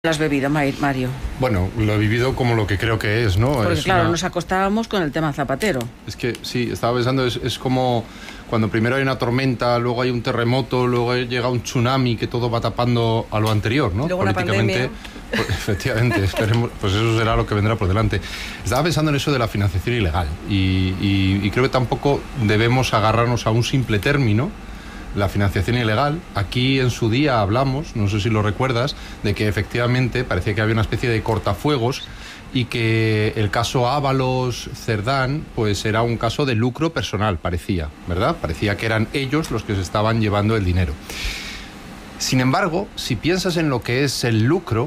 ¿Lo has bebido, Mario? Bueno, lo he vivido como lo que creo que es, ¿no? Porque claro, nos acostábamos con el tema Zapatero. Es que sí, estaba pensando, es como cuando primero hay una tormenta, luego hay un terremoto, luego llega un tsunami que todo va tapando a lo anterior, ¿no? Luego políticamente, pues, efectivamente, esperemos, pues eso será lo que vendrá por delante. Estaba pensando en eso de la financiación ilegal y creo que tampoco debemos agarrarnos a un simple término. La financiación ilegal, aquí en su día hablamos, no sé si lo recuerdas, de que efectivamente parecía que había una especie de cortafuegos y que el caso Ábalos-Cerdán pues era un caso de lucro personal, parecía, ¿verdad? Parecía que eran ellos los que se estaban llevando el dinero. Sin embargo, si piensas en lo que es el lucro,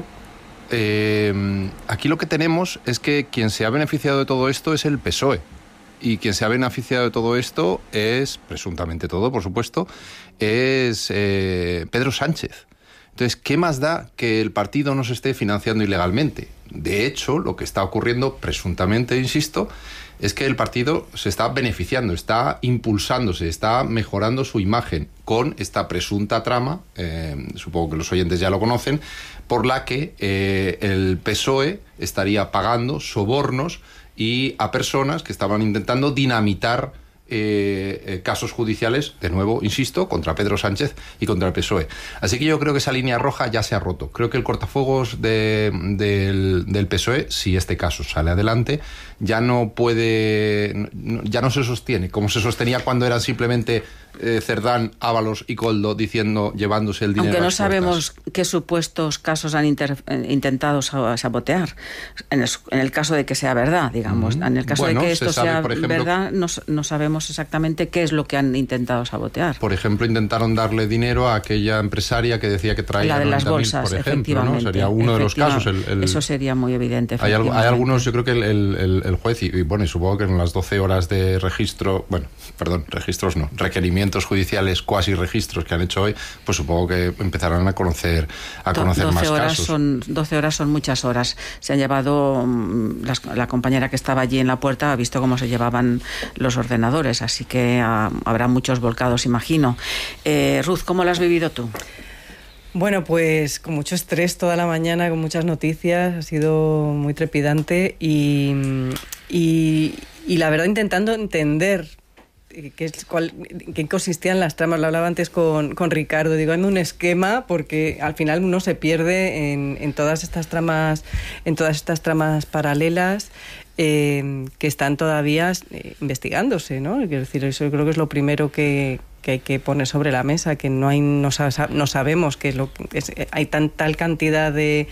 aquí lo que tenemos es que quien se ha beneficiado de todo esto es el PSOE. Y quien se ha beneficiado de todo esto es, presuntamente todo, por supuesto, es Pedro Sánchez. Entonces, ¿qué más da que el partido no se esté financiando ilegalmente? De hecho, lo que está ocurriendo, presuntamente, insisto, es que el partido se está beneficiando, está impulsándose, está mejorando su imagen con esta presunta trama, supongo que los oyentes ya lo conocen, por la que el PSOE estaría pagando sobornos y a personas que estaban intentando dinamitar casos judiciales, de nuevo, insisto, contra Pedro Sánchez y contra el PSOE. Así que yo creo que esa línea roja ya se ha roto. Creo que el cortafuegos del PSOE, si este caso sale adelante, ya no puede, ya no se sostiene, como se sostenía cuando eran simplemente Cerdán, Ábalos y Koldo llevándose el dinero. Aunque no sabemos qué supuestos casos han intentado sabotear. En el caso de que sea verdad, digamos. En el caso de que esto sea verdad, no sabemos exactamente qué es lo que han intentado sabotear. Por ejemplo, intentaron darle dinero a aquella empresaria que decía que traía la de las bolsas, por ejemplo, ¿no? Sería uno de los casos. Eso sería muy evidente. Hay algunos, yo creo que el juez, y bueno, y supongo que en las 12 horas de registro, registros no, requerimientos judiciales, cuasi registros que han hecho hoy, pues supongo que empezarán a conocer más casos. 12 horas son muchas horas. Se han llevado, la compañera que estaba allí en la puerta ha visto cómo se llevaban los ordenadores, así que habrá muchos volcados, imagino. Ruth, ¿cómo lo has vivido tú? Bueno, pues con mucho estrés toda la mañana, con muchas noticias, ha sido muy trepidante y la verdad intentando entender qué consistían las tramas. Lo hablaba antes con Ricardo, digo, hazme un esquema, porque al final uno se pierde en todas estas tramas paralelas que están todavía investigándose, ¿no? Quiero decir, eso creo que es lo primero que hay que poner sobre la mesa, que no sabemos qué es lo que es. Hay tal cantidad de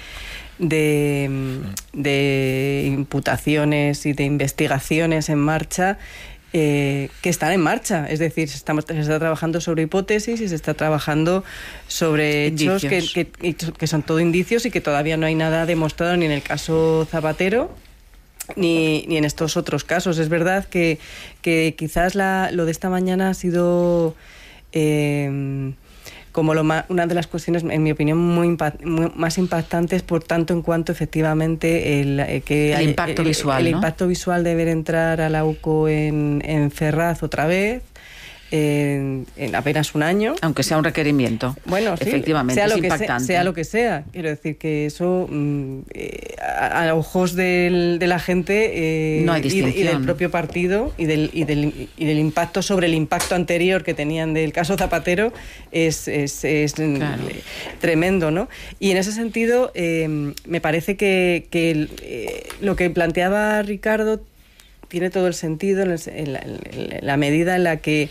imputaciones y de investigaciones en marcha que están en marcha, es decir, se está trabajando sobre hipótesis y se está trabajando sobre hechos que son todo indicios y que todavía no hay nada demostrado ni en el caso Zapatero ni en estos otros casos. Es verdad que quizás lo de esta mañana ha sido como una de las cuestiones, en mi opinión, más impactantes, por tanto en cuanto efectivamente el impacto visual, ¿no? El impacto visual de ver entrar a la UCO en Ferraz otra vez, en apenas un año. Aunque sea un requerimiento. Bueno, sí, efectivamente, es impactante. Sea lo que sea. Quiero decir que eso, a ojos de la gente no hay distinción. Y del propio partido y del impacto sobre el impacto anterior que tenían del caso Zapatero, es claro, tremendo, ¿no? Y en ese sentido, me parece que lo que planteaba Ricardo tiene todo el sentido en la medida en la que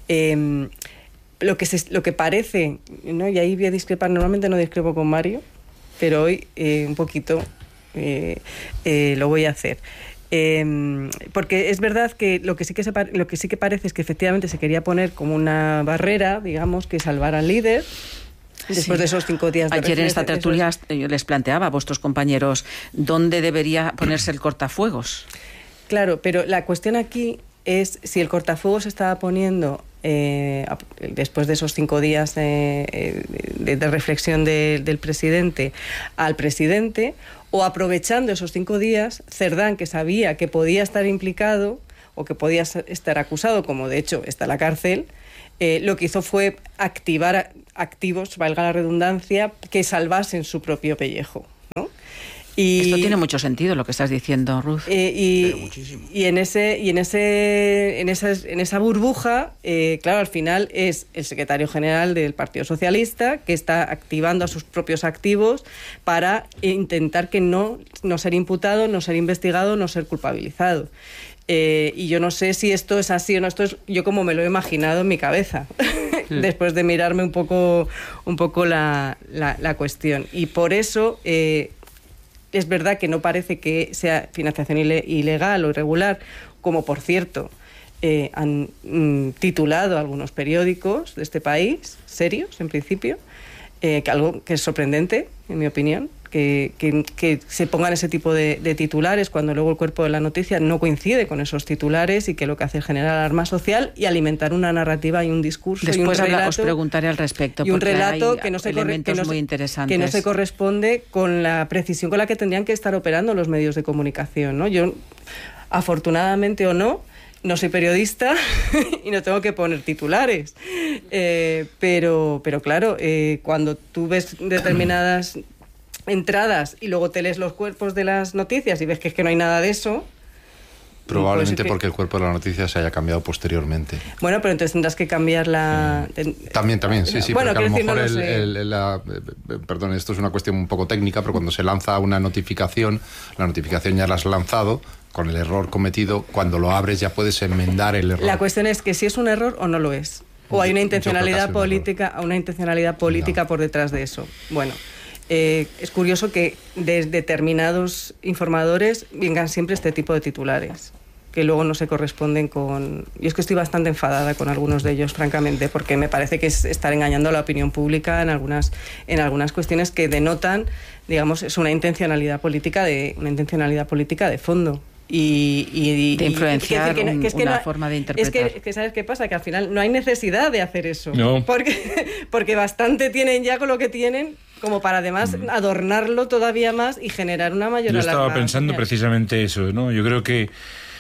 lo que parece, ¿no? Y ahí voy a discrepar, normalmente no discrepo con Mario, pero hoy un poquito lo voy a hacer. Porque es verdad que lo que sí que parece es que efectivamente se quería poner como una barrera, digamos, que salvar al líder. Después de esos 5 días de ayer en esta tertulia yo les planteaba a vuestros compañeros dónde debería ponerse el cortafuegos. Claro, pero la cuestión aquí es si el cortafuegos se estaba poniendo después de esos 5 días de reflexión del presidente al presidente, o aprovechando esos 5 días, Cerdán, que sabía que podía estar implicado o que podía estar acusado, como de hecho está en la cárcel, lo que hizo fue activar activos, valga la redundancia, que salvasen su propio pellejo. Esto tiene mucho sentido lo que estás diciendo, Ruth. Y en esa burbuja, claro, al final es el secretario general del Partido Socialista que está activando a sus propios activos para intentar que no ser imputado, no ser investigado, no ser culpabilizado. Y yo no sé si esto es así o no. Esto es yo como me lo he imaginado en mi cabeza después de mirarme un poco la cuestión. Y por eso es verdad que no parece que sea financiación ilegal o irregular, como por cierto han titulado algunos periódicos de este país, serios en principio, que algo que es sorprendente, en mi opinión, que se pongan ese tipo de titulares cuando luego el cuerpo de la noticia no coincide con esos titulares y que lo que hace es generar alarma social y alimentar una narrativa y un discurso. Después y un relato, os preguntaré al respecto. Y un relato que no se corresponde con la precisión con la que tendrían que estar operando los medios de comunicación, ¿no? Yo, afortunadamente o no soy periodista y no tengo que poner titulares. Pero claro, cuando tú ves determinadas entradas y luego te lees los cuerpos de las noticias y ves que es que no hay nada de eso. Probablemente porque el cuerpo de la noticia se haya cambiado posteriormente. Bueno, pero entonces tendrás que cambiar la... También, sí, bueno, porque a lo mejor perdón, esto es una cuestión un poco técnica, pero cuando se lanza una notificación, la notificación ya la has lanzado con el error cometido, cuando lo abres ya puedes enmendar el error. La cuestión es que si es un error o no lo es. O hay una intencionalidad política, por detrás de eso. Bueno, es curioso que de determinados informadores vengan siempre este tipo de titulares, que luego no se corresponden con... Yo es que estoy bastante enfadada con algunos de ellos, francamente, porque me parece que es estar engañando a la opinión pública en algunas cuestiones que denotan, digamos, es una intencionalidad política de fondo. Y de influenciar una forma de interpretar. Es que ¿sabes qué pasa? Que al final no hay necesidad de hacer eso. No. Porque bastante tienen ya con lo que tienen como para además adornarlo todavía más y generar una mayor alarma. Yo estaba pensando precisamente eso, ¿no? Yo creo que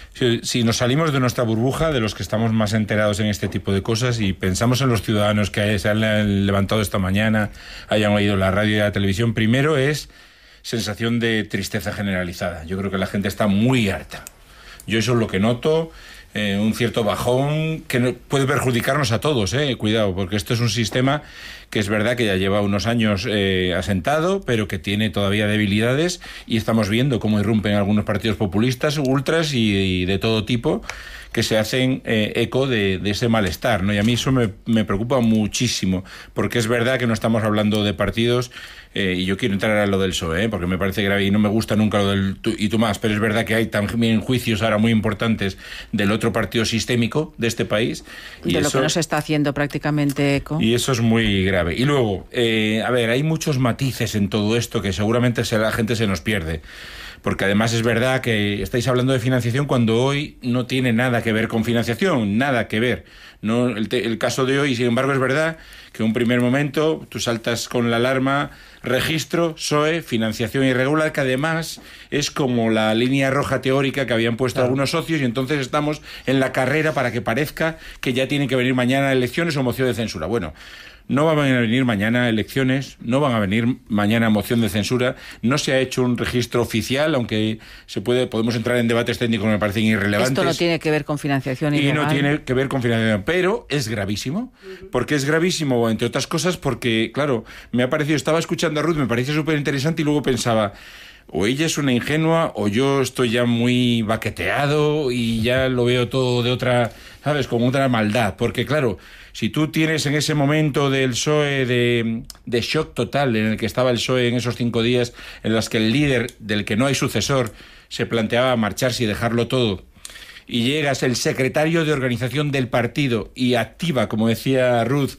si nos salimos de nuestra burbuja, de los que estamos más enterados en este tipo de cosas, y pensamos en los ciudadanos que se han levantado esta mañana, hayan oído la radio y la televisión, primero es sensación de tristeza generalizada. Yo creo que la gente está muy harta. Yo eso es lo que noto, un cierto bajón que puede perjudicarnos a todos, cuidado, porque esto es un sistema que es verdad que ya lleva unos años asentado, pero que tiene todavía debilidades, y estamos viendo cómo irrumpen algunos partidos populistas, ultras y de todo tipo, que se hacen eco de ese malestar, ¿no? Y a mí eso me preocupa muchísimo, porque es verdad que no estamos hablando de partidos, y yo quiero entrar a lo del PSOE, porque me parece grave y no me gusta nunca lo del y tú más, pero es verdad que hay también juicios ahora muy importantes del otro partido sistémico de este país. Y de lo que no se está haciendo prácticamente eco. Y eso es muy grave. Y luego, a ver, hay muchos matices en todo esto que seguramente la gente se nos pierde. Porque además es verdad que estáis hablando de financiación cuando hoy no tiene nada que ver con financiación, nada que ver. No, el caso de hoy, sin embargo, es verdad que en un primer momento tú saltas con la alarma, registro, PSOE, financiación irregular, que además es como la línea roja teórica que habían puesto algunos socios, y entonces estamos en la carrera para que parezca que ya tienen que venir mañana elecciones o moción de censura. Bueno, no van a venir mañana elecciones, no van a venir mañana moción de censura, no se ha hecho un registro oficial, aunque podemos entrar en debates técnicos que me parecen irrelevantes. Esto no tiene que ver con financiación ilegal. Y no tiene que ver con financiación, pero es gravísimo. ¿Por qué es gravísimo? Entre otras cosas porque, claro, estaba escuchando a Ruth, me parecía súper interesante y luego pensaba, o ella es una ingenua o yo estoy ya muy baqueteado y ya lo veo todo de otra, ¿sabes?, como otra maldad, porque claro, si tú tienes en ese momento del PSOE de shock total en el que estaba el PSOE en esos 5 días en los que el líder del que no hay sucesor se planteaba marcharse y dejarlo todo, y llegas el secretario de organización del partido y activa, como decía Ruth,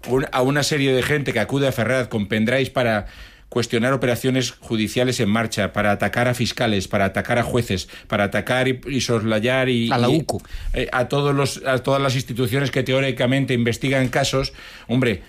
a una serie de gente que acude a Ferraz con pendrives para cuestionar operaciones judiciales en marcha, para atacar a fiscales, para atacar a jueces, para atacar y soslayar a la UCO, a todas las instituciones que teóricamente investigan casos. Hombre,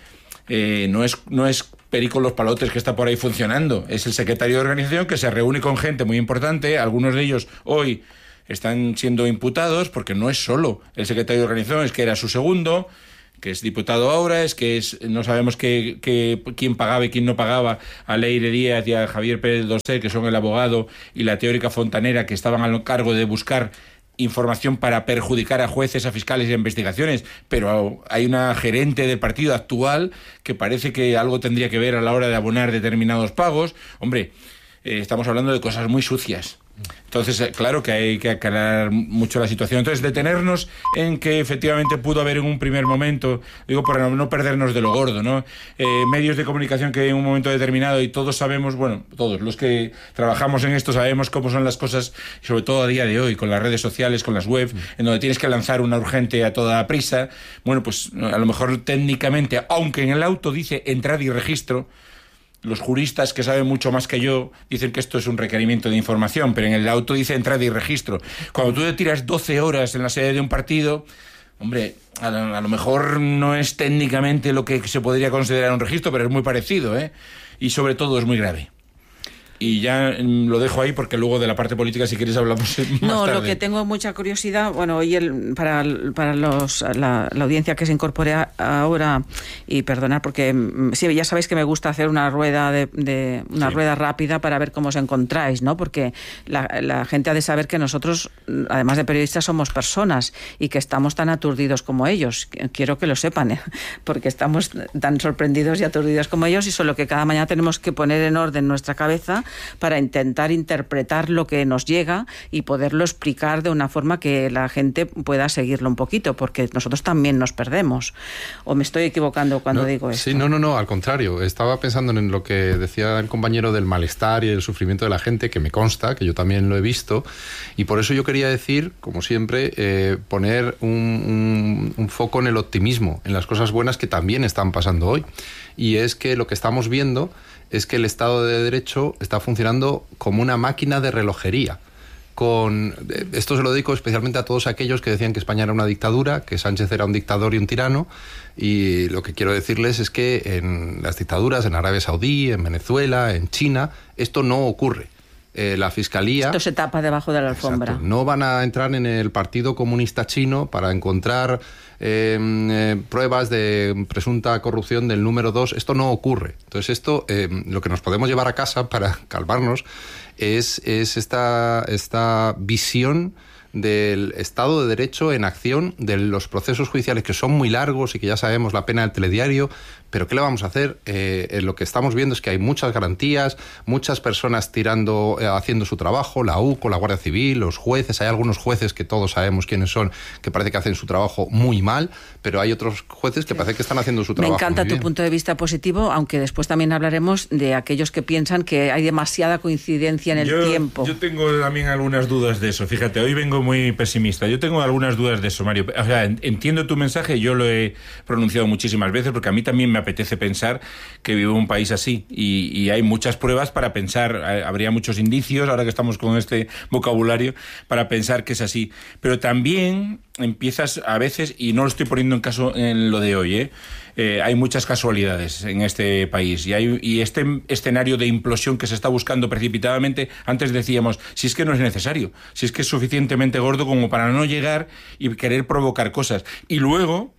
no es Perico los Palotes que está por ahí funcionando, es el secretario de organización que se reúne con gente muy importante, algunos de ellos hoy están siendo imputados porque no es solo el secretario de organización, es que era su segundo, que es diputado ahora, no sabemos quién pagaba y quién no pagaba a Leire Díaz y a Javier Pérez Dorsey, que son el abogado y la teórica fontanera, que estaban al cargo de buscar información para perjudicar a jueces, a fiscales y a investigaciones, pero hay una gerente del partido actual que parece que algo tendría que ver a la hora de abonar determinados pagos. Hombre, estamos hablando de cosas muy sucias. Entonces, claro que hay que aclarar mucho la situación. Entonces, detenernos en que efectivamente pudo haber en un primer momento, digo, para no perdernos de lo gordo, ¿no? Medios de comunicación que en un momento determinado, y todos sabemos, bueno, todos los que trabajamos en esto sabemos cómo son las cosas, sobre todo a día de hoy, con las redes sociales, con las webs, en donde tienes que lanzar una urgente a toda prisa. Bueno, pues a lo mejor técnicamente, aunque en el auto dice entrada y registro, los juristas que saben mucho más que yo dicen que esto es un requerimiento de información, pero en el auto dice entrada y registro. Cuando tú te tiras 12 horas en la sede de un partido, hombre, a lo mejor no es técnicamente lo que se podría considerar un registro, pero es muy parecido, ¿eh? Y sobre todo es muy grave. Y ya lo dejo ahí porque luego de la parte política, si quieres, hablamos más tarde. No, lo que tengo mucha curiosidad, bueno, hoy para la audiencia que se incorpore ahora, y perdonar porque sí, ya sabéis que me gusta hacer una rueda rueda rápida para ver cómo os encontráis, ¿no? Porque la gente ha de saber que nosotros, además de periodistas, somos personas y que estamos tan aturdidos como ellos. Quiero que lo sepan, ¿eh? Porque estamos tan sorprendidos y aturdidos como ellos, y solo que cada mañana tenemos que poner en orden nuestra cabeza para intentar interpretar lo que nos llega y poderlo explicar de una forma que la gente pueda seguirlo un poquito, porque nosotros también nos perdemos. ¿O me estoy equivocando cuando digo esto? Sí, no, al contrario. Estaba pensando en lo que decía el compañero del malestar y el sufrimiento de la gente, que me consta, que yo también lo he visto, y por eso yo quería decir, como siempre, poner un foco en el optimismo, en las cosas buenas que también están pasando hoy. Y es que lo que estamos viendo es que el Estado de Derecho está funcionando como una máquina de relojería. Esto se lo dedico especialmente a todos aquellos que decían que España era una dictadura, que Sánchez era un dictador y un tirano, y lo que quiero decirles es que en las dictaduras, en Arabia Saudí, en Venezuela, en China, esto no ocurre. La Fiscalía... Esto se tapa debajo de la alfombra. Exacto, no van a entrar en el Partido Comunista Chino para encontrar pruebas de presunta corrupción del número 2. Esto no ocurre. Entonces esto, lo que nos podemos llevar a casa para calmarnos es esta visión del Estado de Derecho en acción, de los procesos judiciales que son muy largos y que ya sabemos la pena del telediario, pero ¿qué le vamos a hacer? Lo que estamos viendo es que hay muchas garantías, muchas personas haciendo su trabajo, la UCO, la Guardia Civil, los jueces. Hay algunos jueces que todos sabemos quiénes son, que parece que hacen su trabajo muy mal, pero hay otros jueces que parece que están haciendo su trabajo muy bien. Me encanta tu punto de vista positivo, aunque después también hablaremos de aquellos que piensan que hay demasiada coincidencia en el tiempo. Yo tengo también algunas dudas de eso. Fíjate, hoy vengo muy pesimista. Yo tengo algunas dudas de eso, Mario. O sea, entiendo tu mensaje, yo lo he pronunciado muchísimas veces, porque a mí también me apetece pensar que vivo en un país así, y hay muchas pruebas para pensar, habría muchos indicios, ahora que estamos con este vocabulario, para pensar que es así. Pero también empiezas a veces, y no lo estoy poniendo en caso en lo de hoy, hay muchas casualidades en este país, y este escenario de implosión que se está buscando precipitadamente, antes decíamos, si es que no es necesario, si es que es suficientemente gordo como para no llegar y querer provocar cosas. Y luego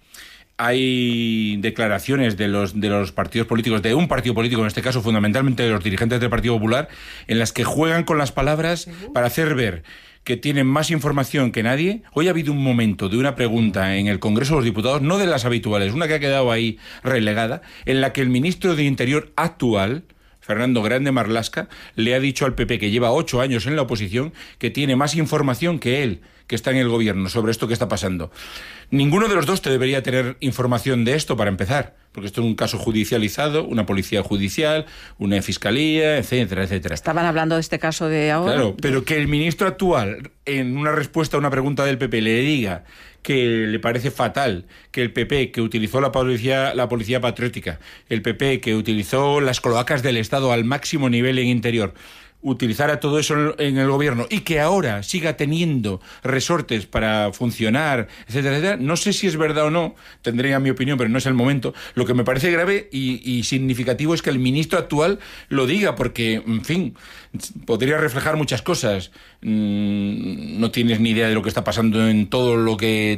hay declaraciones de los partidos políticos, de un partido político, en este caso fundamentalmente de los dirigentes del Partido Popular, en las que juegan con las palabras para hacer ver que tienen más información que nadie. Hoy ha habido un momento de una pregunta en el Congreso de los Diputados, no de las habituales, una que ha quedado ahí relegada, en la que el ministro de Interior actual, Fernando Grande Marlaska, le ha dicho al PP, que lleva 8 años en la oposición, que tiene más información que él, que está en el gobierno, sobre esto que está pasando. Ninguno de los dos te debería tener información de esto, para empezar, porque esto es un caso judicializado, una policía judicial, una fiscalía, etcétera, etcétera. Estaban hablando de este caso de ahora. Claro, pero que el ministro actual, en una respuesta a una pregunta del PP, le diga que le parece fatal que el PP, que utilizó la policía patriótica, el PP, que utilizó las cloacas del Estado al máximo nivel en Interior, utilizara todo eso en el gobierno, y que ahora siga teniendo resortes para funcionar, etcétera, etcétera. No sé si es verdad o no, tendría mi opinión, pero no es el momento. Lo que me parece grave y significativo es que el ministro actual lo diga, porque, en fin, podría reflejar muchas cosas. No tienes ni idea de lo que está pasando en todo lo que te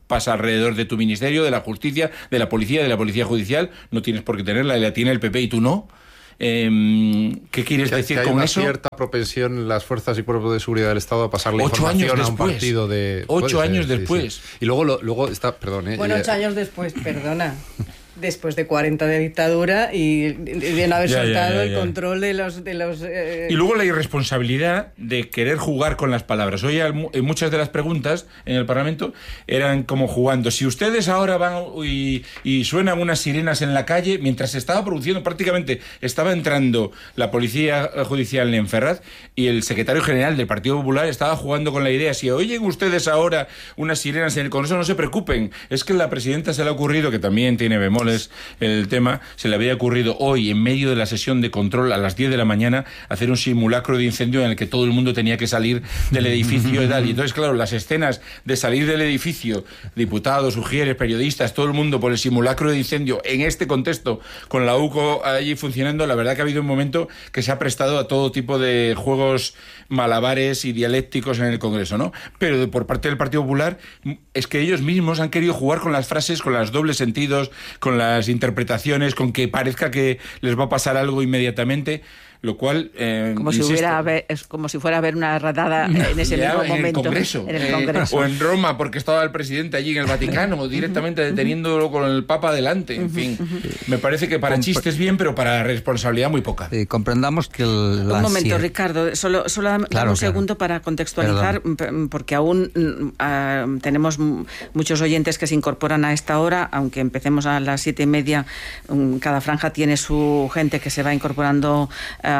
pasa alrededor de tu ministerio, de la justicia, de la policía judicial, no tienes por qué tenerla, la tiene el PP y tú no. ¿Qué quieres decir con eso? Hay una cierta propensión en las fuerzas y cuerpos de seguridad del Estado a pasar la información a un partido de... 8 años después. Sí. Y luego está... Perdón, Bueno, 8 años después, perdona. Después de 40 de dictadura y de no haber soltado el control de los Y luego la irresponsabilidad de querer jugar con las palabras. Hoy en muchas de las preguntas en el Parlamento eran como jugando. Si ustedes ahora van y suenan unas sirenas en la calle, mientras se estaba produciendo, prácticamente estaba entrando la policía judicial en Ferraz y el secretario general del Partido Popular estaba jugando con la idea, si oyen ustedes ahora unas sirenas en el Congreso, no se preocupen, es que a la presidenta se le ha ocurrido, que también tiene bemoles el tema, se le había ocurrido hoy, en medio de la sesión de control a las 10 de la mañana, hacer un simulacro de incendio en el que todo el mundo tenía que salir del edificio y tal. Y entonces, claro, las escenas de salir del edificio, diputados, ujieres, periodistas, todo el mundo por el simulacro de incendio, en este contexto, con la UCO allí funcionando, la verdad que ha habido un momento que se ha prestado a todo tipo de juegos malabares y dialécticos en el Congreso, ¿no? Pero por parte del Partido Popular es que ellos mismos han querido jugar con las frases, con los dobles sentidos, con las interpretaciones, con que parezca que les va a pasar algo inmediatamente, lo cual como si fuera a haber una radada en ese mismo momento en el Congreso o en Roma, porque estaba el presidente allí en el Vaticano, o directamente deteniéndolo con el Papa delante. En fin, me parece que para chistes bien, pero para responsabilidad muy poca. Comprendamos que un momento, Ricardo, solo dame un segundo para contextualizar. Perdón. Porque aún tenemos muchos oyentes que se incorporan a esta hora, aunque empecemos a las 7:30. Cada franja tiene su gente que se va incorporando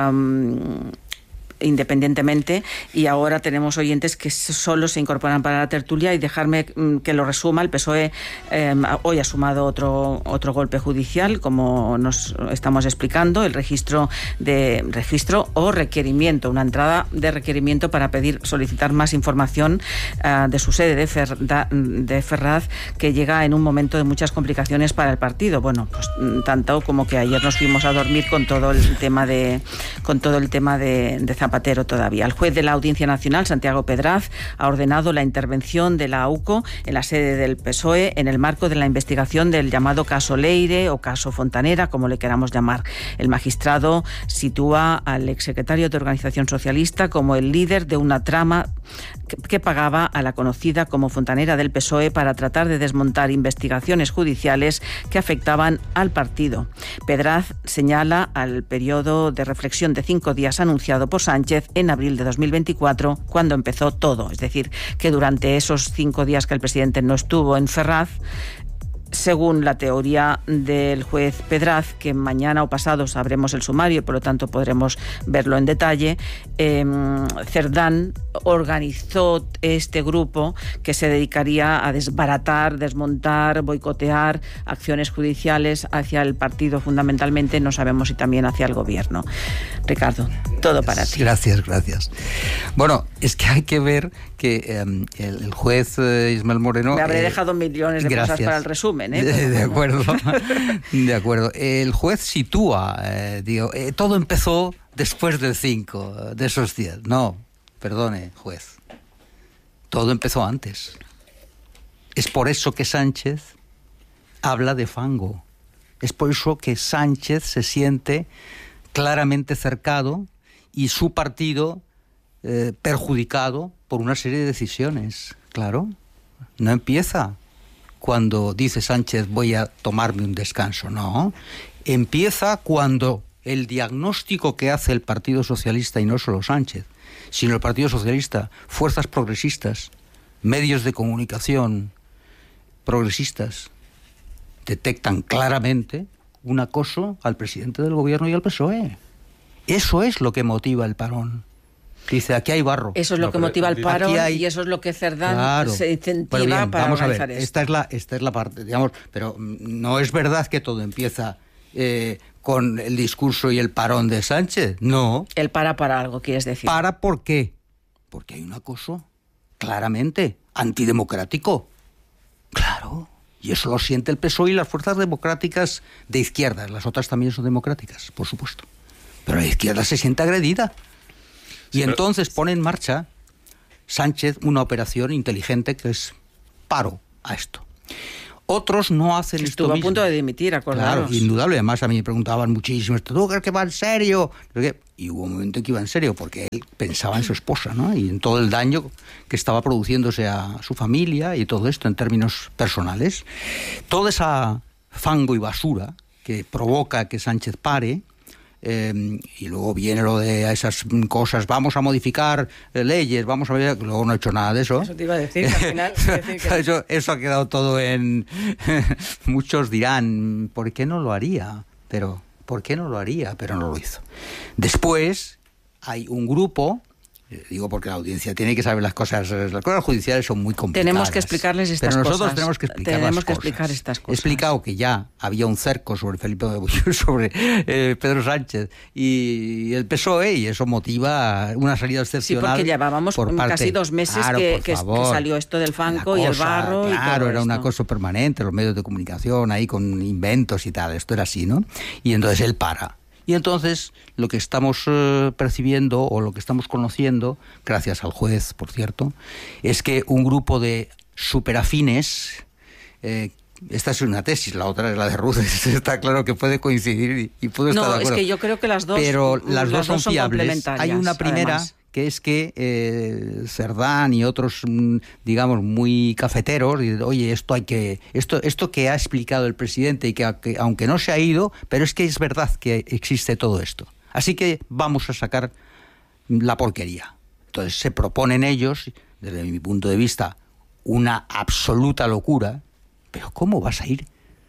independientemente, y ahora tenemos oyentes que solo se incorporan para la tertulia. Y dejarme que lo resuma. El PSOE hoy ha sumado otro golpe judicial, como nos estamos explicando, el registro o requerimiento, una entrada de requerimiento para solicitar más información de su sede de Ferraz, que llega en un momento de muchas complicaciones para el partido. Bueno, pues tanto como que ayer nos fuimos a dormir con todo el tema de Zapatero todavía. El juez de la Audiencia Nacional, Santiago Pedraz, ha ordenado la intervención de la AUCO en la sede del PSOE en el marco de la investigación del llamado caso Leire o caso Fontanera, como le queramos llamar. El magistrado sitúa al exsecretario de Organización Socialista como el líder de una trama que pagaba a la conocida como Fontanera del PSOE para tratar de desmontar investigaciones judiciales que afectaban al partido. Pedraz señala al periodo de reflexión de 5 días anunciado por Sánchez en abril de 2024, cuando empezó todo. Es decir, que durante esos 5 días que el presidente no estuvo en Ferraz, según la teoría del juez Pedraz, que mañana o pasado sabremos el sumario y por lo tanto podremos verlo en detalle, Cerdán organizó este grupo que se dedicaría a desbaratar, desmontar, boicotear acciones judiciales hacia el partido, fundamentalmente, no sabemos si también hacia el gobierno. Ricardo, todo para ti. Gracias. Bueno, es que hay que ver que el juez Ismael Moreno... Me habré dejado millones de cosas para el resumen. De acuerdo. El juez sitúa, todo empezó después del 5, de esos 10. No, perdone, juez. Todo empezó antes. Es por eso que Sánchez habla de fango. Es por eso que Sánchez se siente claramente cercado y su partido perjudicado por una serie de decisiones. Claro, no empieza cuando dice Sánchez voy a tomarme un descanso, no. Empieza cuando el diagnóstico que hace el Partido Socialista, y no solo Sánchez, sino el Partido Socialista, fuerzas progresistas, medios de comunicación progresistas, detectan claramente un acoso al presidente del gobierno y al PSOE. Eso es lo que motiva el parón. Dice, aquí hay barro. Eso es lo que motiva el paro y eso es lo que Cerdán se incentiva para vamos organizar a ver, esta es la parte, digamos, pero no es verdad que todo empieza con el discurso y el parón de Sánchez, no. El para algo, quieres decir. ¿Para por qué? Porque hay un acoso, claramente, antidemocrático. Claro, y eso lo siente el PSOE y las fuerzas democráticas de izquierda, las otras también son democráticas, por supuesto. Pero la izquierda se siente agredida. Y entonces pone en marcha Sánchez una operación inteligente que es paro a esto. Otros no hacen esto mismo. Estuvo a punto de dimitir, acordaros. Claro, indudable. Además, a mí me preguntaban muchísimo, ¿tú crees que va en serio? Y hubo un momento en que iba en serio, porque él pensaba en su esposa, ¿no? Y en todo el daño que estaba produciéndose a su familia y todo esto en términos personales. Toda esa fango y basura que provoca que Sánchez pare, y luego viene lo de esas cosas, vamos a modificar leyes, vamos a ver, luego no he hecho nada de eso. Eso te iba a decir, que al final... eso ha quedado todo en... Muchos dirán, ¿por qué no lo haría? Pero no lo hizo. Después hay un grupo, digo porque la audiencia tiene que saber las cosas judiciales son muy complicadas. Tenemos que explicarles estas cosas. Pero nosotros tenemos que explicar estas cosas. He explicado que ya había un cerco sobre sobre Pedro Sánchez y el PSOE, y eso motiva una salida excepcional. Sí, porque llevábamos casi 2 meses que salió esto del fango y el barro. Claro, y era un acoso permanente, los medios de comunicación ahí con inventos y tal, esto era así, ¿no? Y entonces él para. Y entonces lo que estamos percibiendo o lo que estamos conociendo, gracias al juez, por cierto, es que un grupo de superafines, esta es una tesis, la otra es la de Ruth, está claro que puede coincidir y puedo estar de acuerdo. No, es que yo creo que las dos, pero las dos son fiables. Hay una primera, además, que es que Cerdán y otros, digamos, muy cafeteros, dicen, oye, esto que ha explicado el presidente y que aunque no se ha ido, pero es que es verdad que existe todo esto. Así que vamos a sacar la porquería. Entonces se proponen ellos, desde mi punto de vista, una absoluta locura. Pero ¿cómo vas a ir?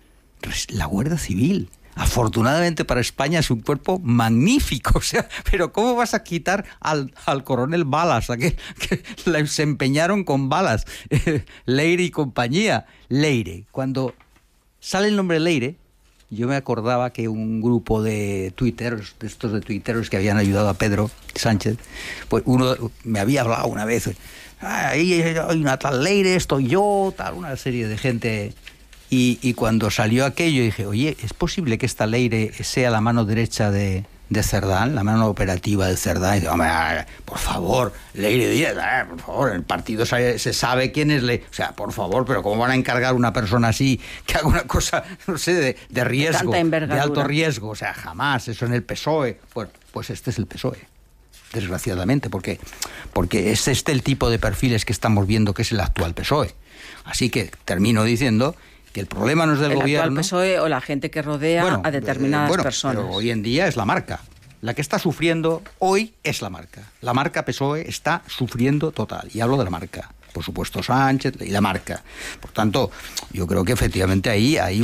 La Guardia Civil, afortunadamente para España, es un cuerpo magnífico, o sea, pero ¿cómo vas a quitar al coronel Balas, a que se empeñaron con Balas, Leire y compañía? Leire, cuando sale el nombre Leire, yo me acordaba que un grupo de tuiteros, que habían ayudado a Pedro Sánchez, pues uno me había hablado una vez, ahí hay una tal Leire, estoy yo, tal, una serie de gente. Y cuando salió aquello dije, oye, ¿es posible que esta Leire sea la mano derecha de Cerdán, la mano operativa de Cerdán? Y digo, hombre, por favor, Leire Díaz, por favor, el partido se sabe quién es Leire. O sea, por favor, pero ¿cómo van a encargar a una persona así que haga una cosa, no sé, de riesgo, de alto riesgo? O sea, jamás, eso en el PSOE. Pues este es el PSOE, desgraciadamente, porque es este el tipo de perfiles que estamos viendo que es el actual PSOE. Así que termino diciendo que el problema no es del gobierno. El actual PSOE o la gente que rodea a determinadas personas. Pero hoy en día es la marca. La que está sufriendo hoy es la marca. La marca PSOE está sufriendo total. Y hablo de la marca. Por supuesto Sánchez y la marca. Por tanto, yo creo que efectivamente ahí hay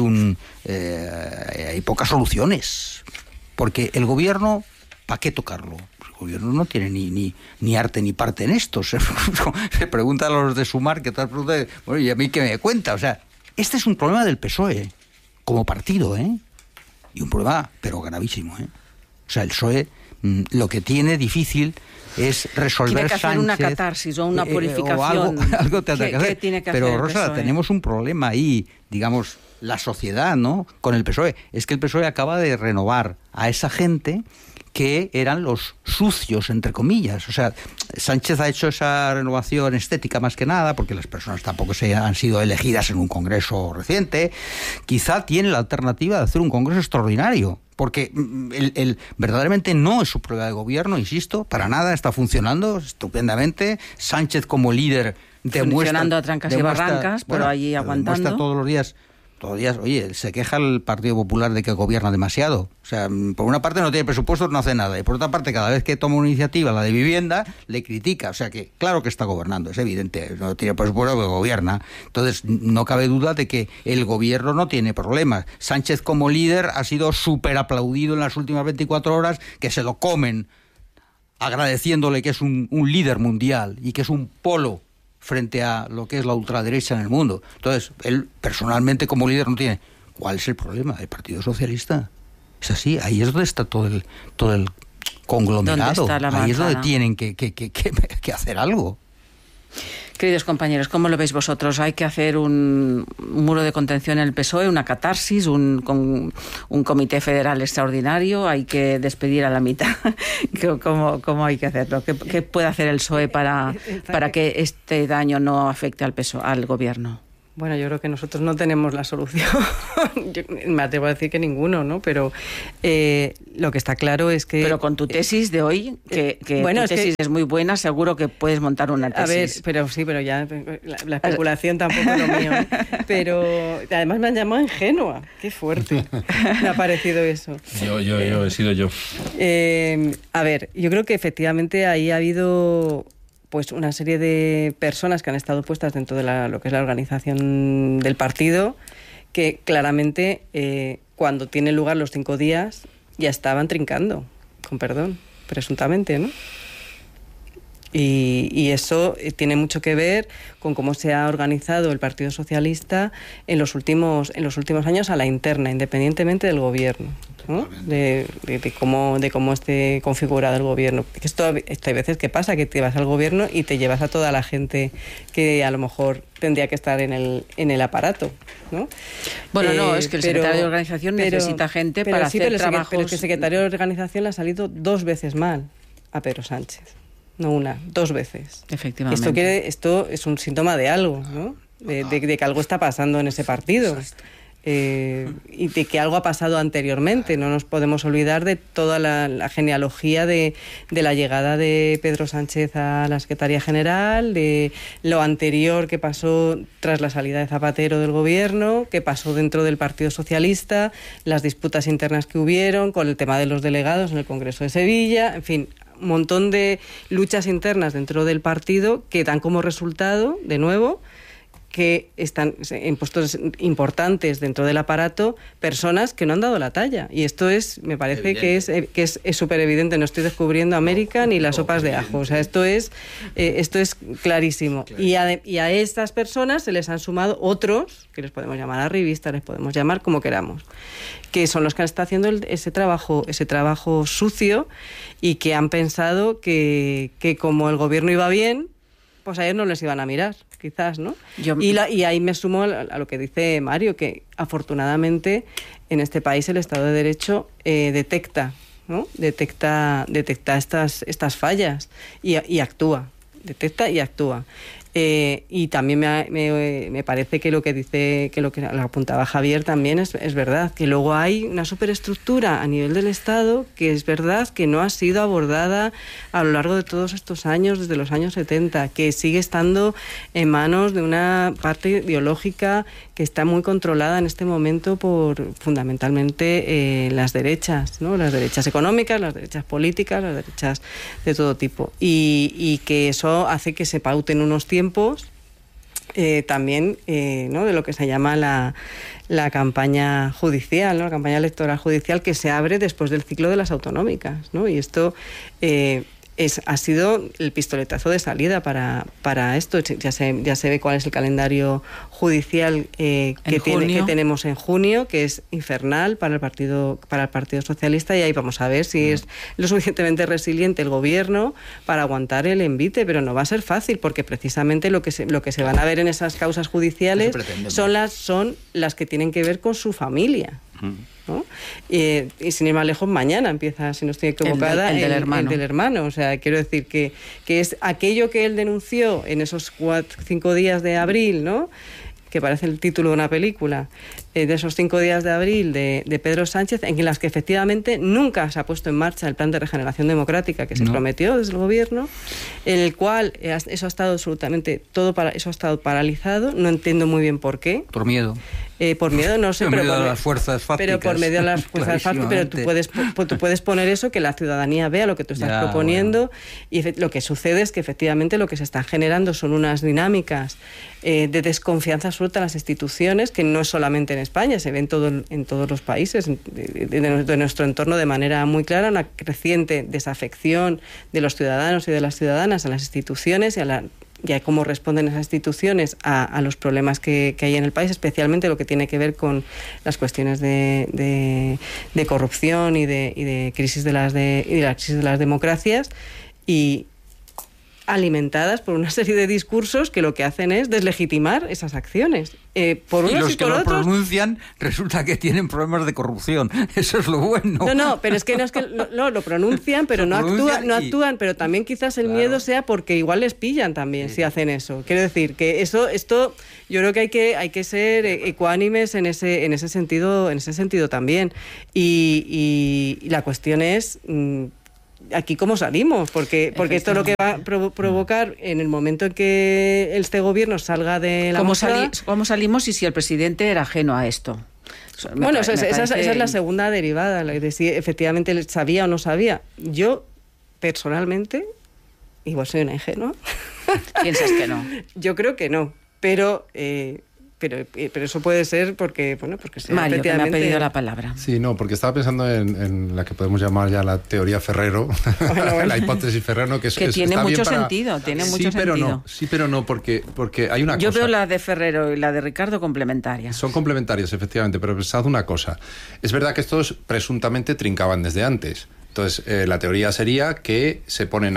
pocas soluciones. Porque el gobierno, ¿para qué tocarlo? El gobierno no tiene ni arte ni parte en esto. Se preguntan a los de Sumar, que tal pregunta, bueno, ¿y a mí qué me cuenta? O sea, este es un problema del PSOE, como partido, y un problema, pero gravísimo, O sea, el PSOE lo que tiene difícil es resolver tiene que hacer Sánchez, una catarsis o una purificación. O algo tendrá que hacer. ¿Qué tiene que pero, hacer Rosa, tenemos un problema ahí, digamos, la sociedad, ¿no?, con el PSOE. Es que el PSOE acaba de renovar a esa gente que eran los sucios, entre comillas. O sea, Sánchez ha hecho esa renovación estética más que nada, porque las personas tampoco han sido elegidas en un congreso reciente. Quizá tiene la alternativa de hacer un congreso extraordinario, porque verdaderamente no es su prueba de gobierno, insisto, para nada, está funcionando estupendamente. Sánchez como líder funcionando a trancas y barrancas, pero allí aguantando. Demuestra todos los días, oye, se queja el Partido Popular de que gobierna demasiado. O sea, por una parte no tiene presupuestos, no hace nada. Y por otra parte, cada vez que toma una iniciativa, la de vivienda, le critica. O sea que, claro que está gobernando, es evidente. No tiene presupuesto, pero gobierna. Entonces, no cabe duda de que el gobierno no tiene problemas. Sánchez como líder ha sido súper aplaudido en las últimas 24 horas, que se lo comen, agradeciéndole que es un líder mundial y que es un polo frente a lo que es la ultraderecha en el mundo. Entonces, él personalmente como líder no tiene. ¿Cuál es el problema del Partido Socialista? Es así, ahí es donde está todo el conglomerado. Ahí es donde tienen que hacer algo. Queridos compañeros, ¿cómo lo veis vosotros? ¿Hay que hacer un muro de contención en el PSOE, una catarsis, un comité federal extraordinario? ¿Hay que despedir a la mitad? ¿Cómo hay que hacerlo? ¿Qué puede hacer el PSOE para que este daño no afecte al gobierno? Bueno, yo creo que nosotros no tenemos la solución. Me atrevo a decir que ninguno, ¿no? Pero lo que está claro es que... Pero con tu tesis de hoy, que bueno, tu tesis es muy buena, seguro que puedes montar una tesis. A ver, pero ya la especulación tampoco es lo mío, ¿eh? Pero además me han llamado ingenua. Qué fuerte me ha parecido eso. Yo he sido yo. A ver, yo creo que efectivamente ahí ha habido... pues una serie de personas que han estado puestas dentro de lo que es la organización del partido, que claramente cuando tienen lugar los 5 días ya estaban trincando, con perdón, presuntamente, ¿no? Y eso tiene mucho que ver con cómo se ha organizado el Partido Socialista en los últimos años a la interna, independientemente del gobierno, ¿no? De cómo esté configurado el gobierno. Esto hay veces que pasa, que te vas al gobierno y te llevas a toda la gente que a lo mejor tendría que estar en el aparato, ¿no? Bueno, no, es que el secretario de organización necesita gente para hacer trabajos... Pero es que el secretario de organización le ha salido 2 veces mal a Pedro Sánchez. No una, 2 veces. Efectivamente. Esto es un síntoma de algo, ¿no? De que algo está pasando en ese partido. Y de que algo ha pasado anteriormente. No nos podemos olvidar de toda la genealogía de la llegada de Pedro Sánchez a la Secretaría General, de lo anterior que pasó tras la salida de Zapatero del gobierno, que pasó dentro del Partido Socialista, las disputas internas que hubieron con el tema de los delegados en el Congreso de Sevilla, en fin... un montón de luchas internas dentro del partido que dan como resultado, de nuevo, que están en puestos importantes dentro del aparato personas que no han dado la talla. Y esto me parece evidente. que es súper evidente. No estoy descubriendo América ni las sopas de ajo. O sea, esto es clarísimo. Y a estas personas se les han sumado otros, que les podemos llamar arribistas, les podemos llamar como queramos, que son los que están haciendo ese trabajo sucio y que han pensado que como el gobierno iba bien, pues a ellos no les iban a mirar, quizás, ¿no? Y ahí me sumo a lo que dice Mario, que afortunadamente en este país el Estado de Derecho detecta, ¿no? Detecta estas fallas y actúa. Detecta y actúa. Y también me parece que lo que apuntaba Javier también es verdad, que luego hay una superestructura a nivel del Estado que es verdad que no ha sido abordada a lo largo de todos estos años, desde los años 70, que sigue estando en manos de una parte ideológica que está muy controlada en este momento por fundamentalmente las derechas, ¿no? Las derechas económicas, las derechas políticas, las derechas de todo tipo, y que eso hace que se pauten unos tiempos también, ¿no? De lo que se llama la campaña judicial, ¿no? La campaña electoral judicial que se abre después del ciclo de las autonómicas, ¿no? Y esto ha sido el pistoletazo de salida para esto. Ya se ve cuál es el calendario judicial que tenemos en junio, que es infernal para el Partido Socialista, y ahí vamos a ver si es lo suficientemente resiliente el gobierno para aguantar el envite, pero no va a ser fácil, porque precisamente lo que se van a ver en esas causas judiciales son las que tienen que ver con su familia, ¿no? Y sin ir más lejos, mañana empieza, si no estoy equivocada, el del hermano. O sea, quiero decir que es aquello que él denunció en esos 5 días de abril, ¿no? Que parece el título de una película, de esos 5 días de abril de Pedro Sánchez, en las que efectivamente nunca se ha puesto en marcha el plan de regeneración democrática que se prometió desde el gobierno, en el cual eso ha estado absolutamente eso ha estado paralizado. No entiendo muy bien por qué. Por miedo. Por miedo, no sé. Por medio de las fuerzas fácticas. Pero por medio de las fuerzas fácticas. Pero tú puedes poner eso, que la ciudadanía vea lo que tú estás proponiendo. Bueno. Y lo que sucede es que efectivamente lo que se está generando son unas dinámicas de desconfianza absoluta en las instituciones, que no es solamente en España, se ve en todos los países de nuestro entorno de manera muy clara, una creciente desafección de los ciudadanos y de las ciudadanas a las instituciones y a cómo responden esas instituciones a los problemas que hay en el país, especialmente lo que tiene que ver con las cuestiones de corrupción y de crisis de la crisis de las democracias, y alimentadas por una serie de discursos que lo que hacen es deslegitimar esas acciones. Por unos y los y que por lo otros pronuncian resulta que tienen problemas de corrupción. Eso es lo bueno. No, pero es que lo pronuncian, pero no actúan, pero también quizás el miedo sea porque igual les pillan también si hacen eso. Quiero decir que esto yo creo que hay que ser ecuánimes en ese sentido también. Y la cuestión es aquí cómo salimos, porque esto es lo que va a provocar en el momento en que este gobierno salga de la mosca. ¿Cómo salimos y si el presidente era ajeno a esto? Bueno, esa es la segunda derivada, de si efectivamente él sabía o no sabía. Yo, personalmente, igual soy una ingenua. ¿Piensas que no? Yo creo que no, pero eso puede ser porque Mario, que me ha pedido la palabra. Sí, no, porque estaba pensando en la que podemos llamar ya la teoría Ferrero, la hipótesis Ferrero, que tiene mucho sentido, Sí, pero no, porque hay una cosa. Yo veo la de Ferrero y la de Ricardo complementarias. Son complementarias, efectivamente, pero pensad una cosa. Es verdad que estos presuntamente trincaban desde antes. Entonces, la teoría sería que se ponen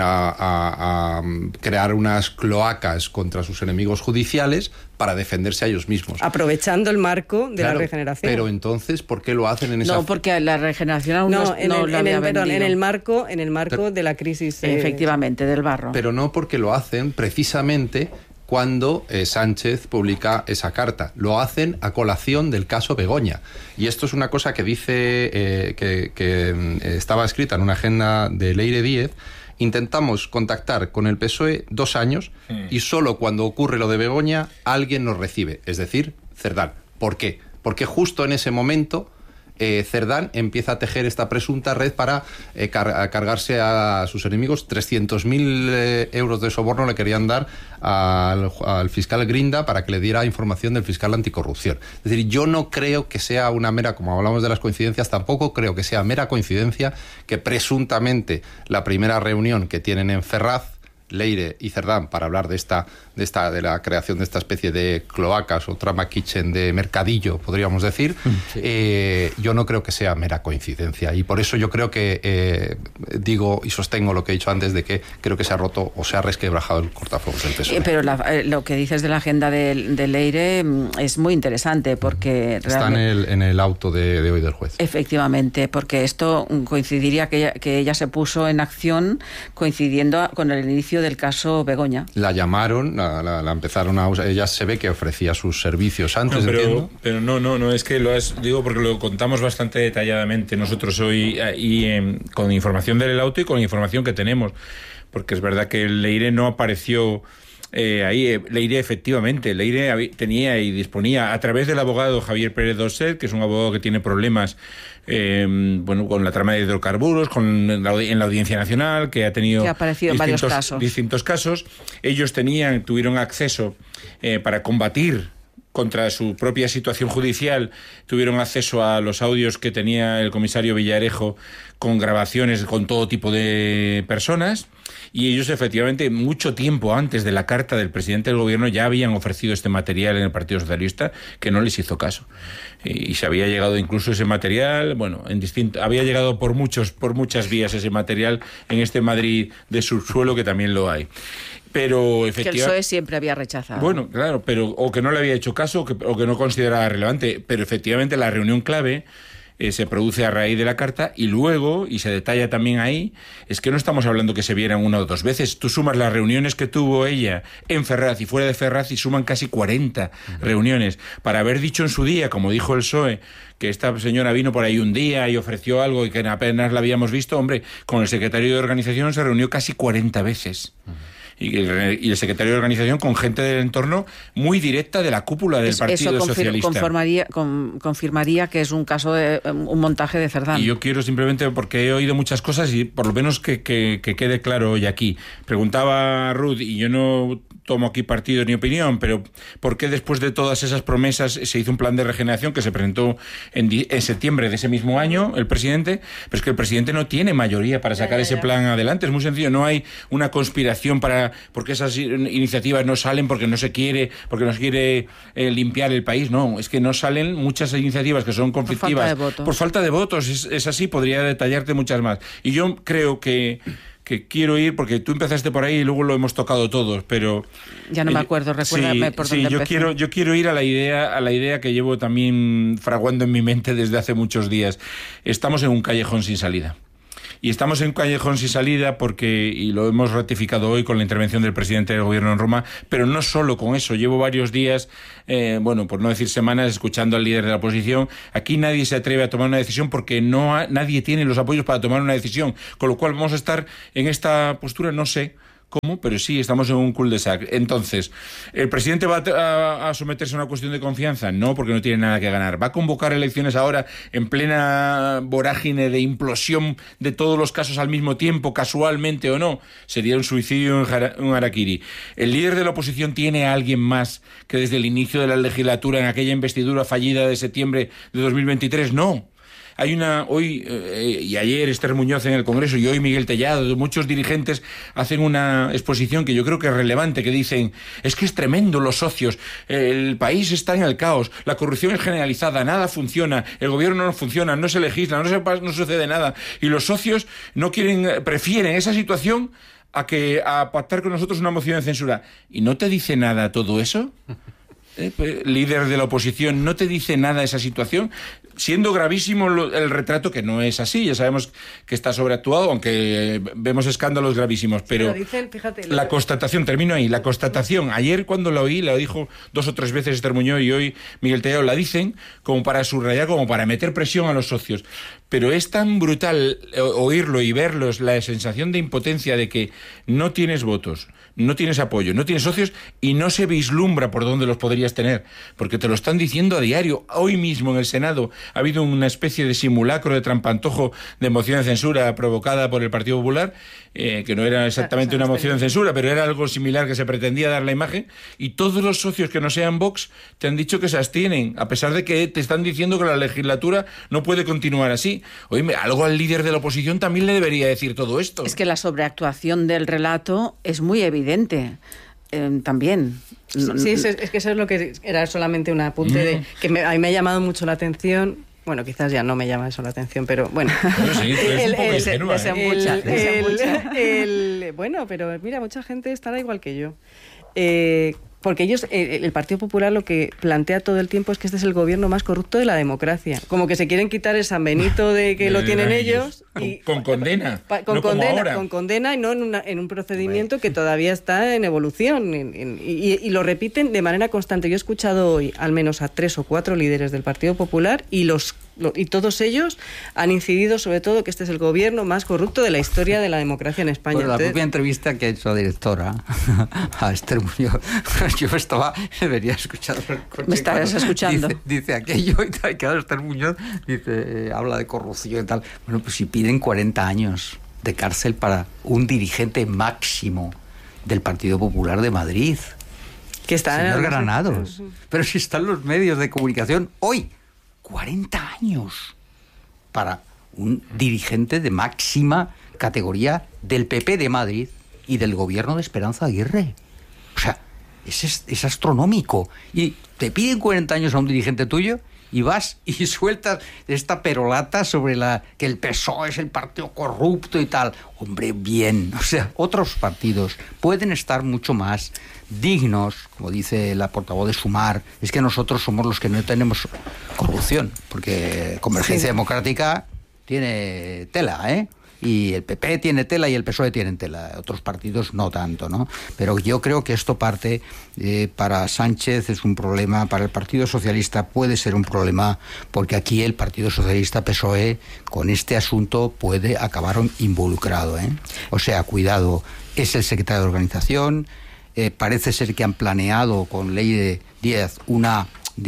a crear unas cloacas contra sus enemigos judiciales para defenderse a ellos mismos. Aprovechando el marco de la regeneración. Pero entonces, ¿por qué lo hacen en esa...? No, porque la regeneración aún no lo había vendido. En el marco de la crisis. Efectivamente, del barro. Pero no porque lo hacen precisamente cuando Sánchez publica esa carta. Lo hacen a colación del caso Begoña. Y esto es una cosa que dice que estaba escrita en una agenda de Leire Díez. Intentamos contactar con el PSOE 2 años y solo cuando ocurre lo de Begoña alguien nos recibe, es decir, Cerdán. ¿Por qué? Porque justo en ese momento Cerdán empieza a tejer esta presunta red para cargarse a sus enemigos. 300.000 euros de soborno le querían dar al fiscal Grinda para que le diera información del fiscal anticorrupción. Es decir, yo no creo que sea una mera, como hablamos de las coincidencias, tampoco creo que sea mera coincidencia que presuntamente la primera reunión que tienen en Ferraz, Leire y Cerdán, para hablar de la creación de esta especie de cloacas o trama kitchen de mercadillo, podríamos decir, yo no creo que sea mera coincidencia. Y por eso yo creo que digo y sostengo lo que he dicho antes de que creo que se ha roto o se ha resquebrajado el cortafuegos del PSOE. Pero lo que dices de la agenda de Leire es muy interesante porque está en el auto de hoy del juez. Efectivamente, porque esto coincidiría que ella se puso en acción coincidiendo con el inicio del caso Begoña. La llamaron, la empezaron a usar. Ella se ve que ofrecía sus servicios antes, entiendo. Pero no, es que digo porque lo contamos bastante detalladamente nosotros hoy con información del auto y con información que tenemos, porque es verdad que Leire no apareció ahí. Leire tenía y disponía a través del abogado Javier Pérez Dosset, que es un abogado que tiene problemas con la trama de hidrocarburos, en la Audiencia Nacional, que ha tenido distintos casos. Ellos tuvieron acceso para combatir contra su propia situación judicial, tuvieron acceso a los audios que tenía el comisario Villarejo con grabaciones con todo tipo de personas, y ellos efectivamente mucho tiempo antes de la carta del presidente del gobierno ya habían ofrecido este material en el Partido Socialista, que no les hizo caso. Y se había llegado incluso ese material, había llegado por muchas vías ese material en este Madrid de subsuelo, que también lo hay. Pero efectivamente, que el PSOE siempre había rechazado. Bueno, claro, o que no le había hecho caso o que no consideraba relevante. Pero efectivamente la reunión clave se produce a raíz de la carta, y luego, y se detalla también ahí, es que no estamos hablando que se vieran 1 o 2 veces. Tú sumas las reuniones que tuvo ella en Ferraz y fuera de Ferraz y suman casi 40 reuniones. Para haber dicho en su día, como dijo el PSOE, que esta señora vino por ahí un día y ofreció algo y que apenas la habíamos visto, hombre, con el secretario de Organización se reunió casi 40 veces. Y el secretario de Organización con gente del entorno muy directa de la cúpula del Partido Socialista. Confirmaría que es un caso de un montaje de Cerdán. Y yo quiero simplemente, porque he oído muchas cosas y por lo menos que quede claro hoy aquí. Preguntaba Ruth, y yo no tomo aquí partido ni opinión, pero ¿por qué después de todas esas promesas se hizo un plan de regeneración que se presentó en septiembre de ese mismo año el presidente? Pero es que el presidente no tiene mayoría para sacar ese plan adelante. Es muy sencillo, no hay una conspiración porque esas iniciativas no salen porque no se quiere limpiar el país. No, es que no salen muchas iniciativas que son conflictivas por falta de votos. Es así, podría detallarte muchas más. Y yo creo que que quiero ir, porque tú empezaste por ahí y luego lo hemos tocado todos, pero... Ya no me acuerdo, recuérdame por dónde empecé. Yo quiero ir a la idea que llevo también fraguando en mi mente desde hace muchos días. Estamos en un callejón sin salida. Y estamos en un callejón sin salida porque, y lo hemos ratificado hoy con la intervención del presidente del gobierno en Roma, pero no solo con eso. Llevo varios días, por no decir semanas, escuchando al líder de la oposición. Aquí nadie se atreve a tomar una decisión porque nadie tiene los apoyos para tomar una decisión. Con lo cual vamos a estar en esta postura, no sé cómo, pero sí, estamos en un cul-de-sac. Entonces, ¿el presidente va a someterse a una cuestión de confianza? No, porque no tiene nada que ganar. ¿Va a convocar elecciones ahora en plena vorágine de implosión de todos los casos al mismo tiempo, casualmente o no? Sería un suicidio, un harakiri. ¿El líder de la oposición tiene a alguien más que desde el inicio de la legislatura, en aquella investidura fallida de septiembre de 2023? No. Hay hoy y ayer Esther Muñoz en el Congreso y hoy Miguel Tellado, muchos dirigentes hacen una exposición que yo creo que es relevante, que dicen, es que es tremendo los socios, el país está en el caos, la corrupción es generalizada, nada funciona, el gobierno no funciona, no se legisla, no sucede nada, y los socios prefieren esa situación a pactar con nosotros una moción de censura. ¿Y no te dice nada todo eso? Líder de la oposición, ¿no te dice nada esa situación? Siendo gravísimo el retrato, que no es así, ya sabemos que está sobreactuado, aunque vemos escándalos gravísimos, pero dicen, fíjate, la constatación, termino ahí, la constatación, ayer cuando la oí, la dijo 2 o 3 veces Esther Muñoz y hoy Miguel Tellado, la dicen como para subrayar, como para meter presión a los socios, pero es tan brutal oírlo y verlos, la sensación de impotencia de que no tienes votos, no tienes apoyo, no tienes socios y no se vislumbra por dónde los podrías tener, porque te lo están diciendo a diario. Hoy mismo en el Senado ha habido una especie de simulacro de trampantojo de moción de censura provocada por el Partido Popular, que no era exactamente una moción de censura, pero era algo similar que se pretendía dar la imagen, y todos los socios que no sean Vox te han dicho que se abstienen, a pesar de que te están diciendo que la legislatura no puede continuar así. Oye, algo al líder de la oposición también le debería decir todo esto. Es que la sobreactuación del relato es muy evidente. También. Sí, es que eso es lo que era solamente un apunte que a mí me ha llamado mucho la atención. Bueno, quizás ya no me llama eso la atención, pero bueno. Bueno, pero mira, mucha gente estará igual que yo. Porque ellos, el Partido Popular lo que plantea todo el tiempo es que este es el gobierno más corrupto de la democracia. Como que se quieren quitar el San Benito de que lo tienen ellos. Con condena. Con condena y no en un procedimiento que todavía está en evolución. Y lo repiten de manera constante. Yo he escuchado hoy al menos a 3 o 4 líderes del Partido Popular y todos ellos han incidido sobre todo que este es el gobierno más corrupto de la historia de la democracia en España. Bueno, la propia entrevista que ha hecho la directora a Esther Muñoz, yo venía escuchando. Me estabas escuchando. Dice aquello y tal, que ahora Esther Muñoz habla de corrupción y tal. Bueno, pues si piden 40 años de cárcel para un dirigente máximo del Partido Popular de Madrid, que está señor Granados, pero si están los medios de comunicación hoy, 40 años para un dirigente de máxima categoría del PP de Madrid y del gobierno de Esperanza Aguirre. O sea, es astronómico. Y te piden 40 años a un dirigente tuyo y vas y sueltas esta perolata sobre que el PSOE es el partido corrupto y tal. Hombre, bien. O sea, otros partidos pueden estar mucho más dignos, como dice la portavoz de Sumar. Es que nosotros somos los que no tenemos corrupción, porque Convergencia Democrática tiene tela, ¿eh? Y el PP tiene tela y el PSOE tienen tela. Otros partidos no tanto, ¿no? Pero yo creo que esto parte para Sánchez es un problema, para el Partido Socialista puede ser un problema, porque aquí el Partido Socialista PSOE con este asunto puede acabar involucrado, ¿eh? O sea, cuidado, es el secretario de organización, parece ser que han planeado con Ley de 10 una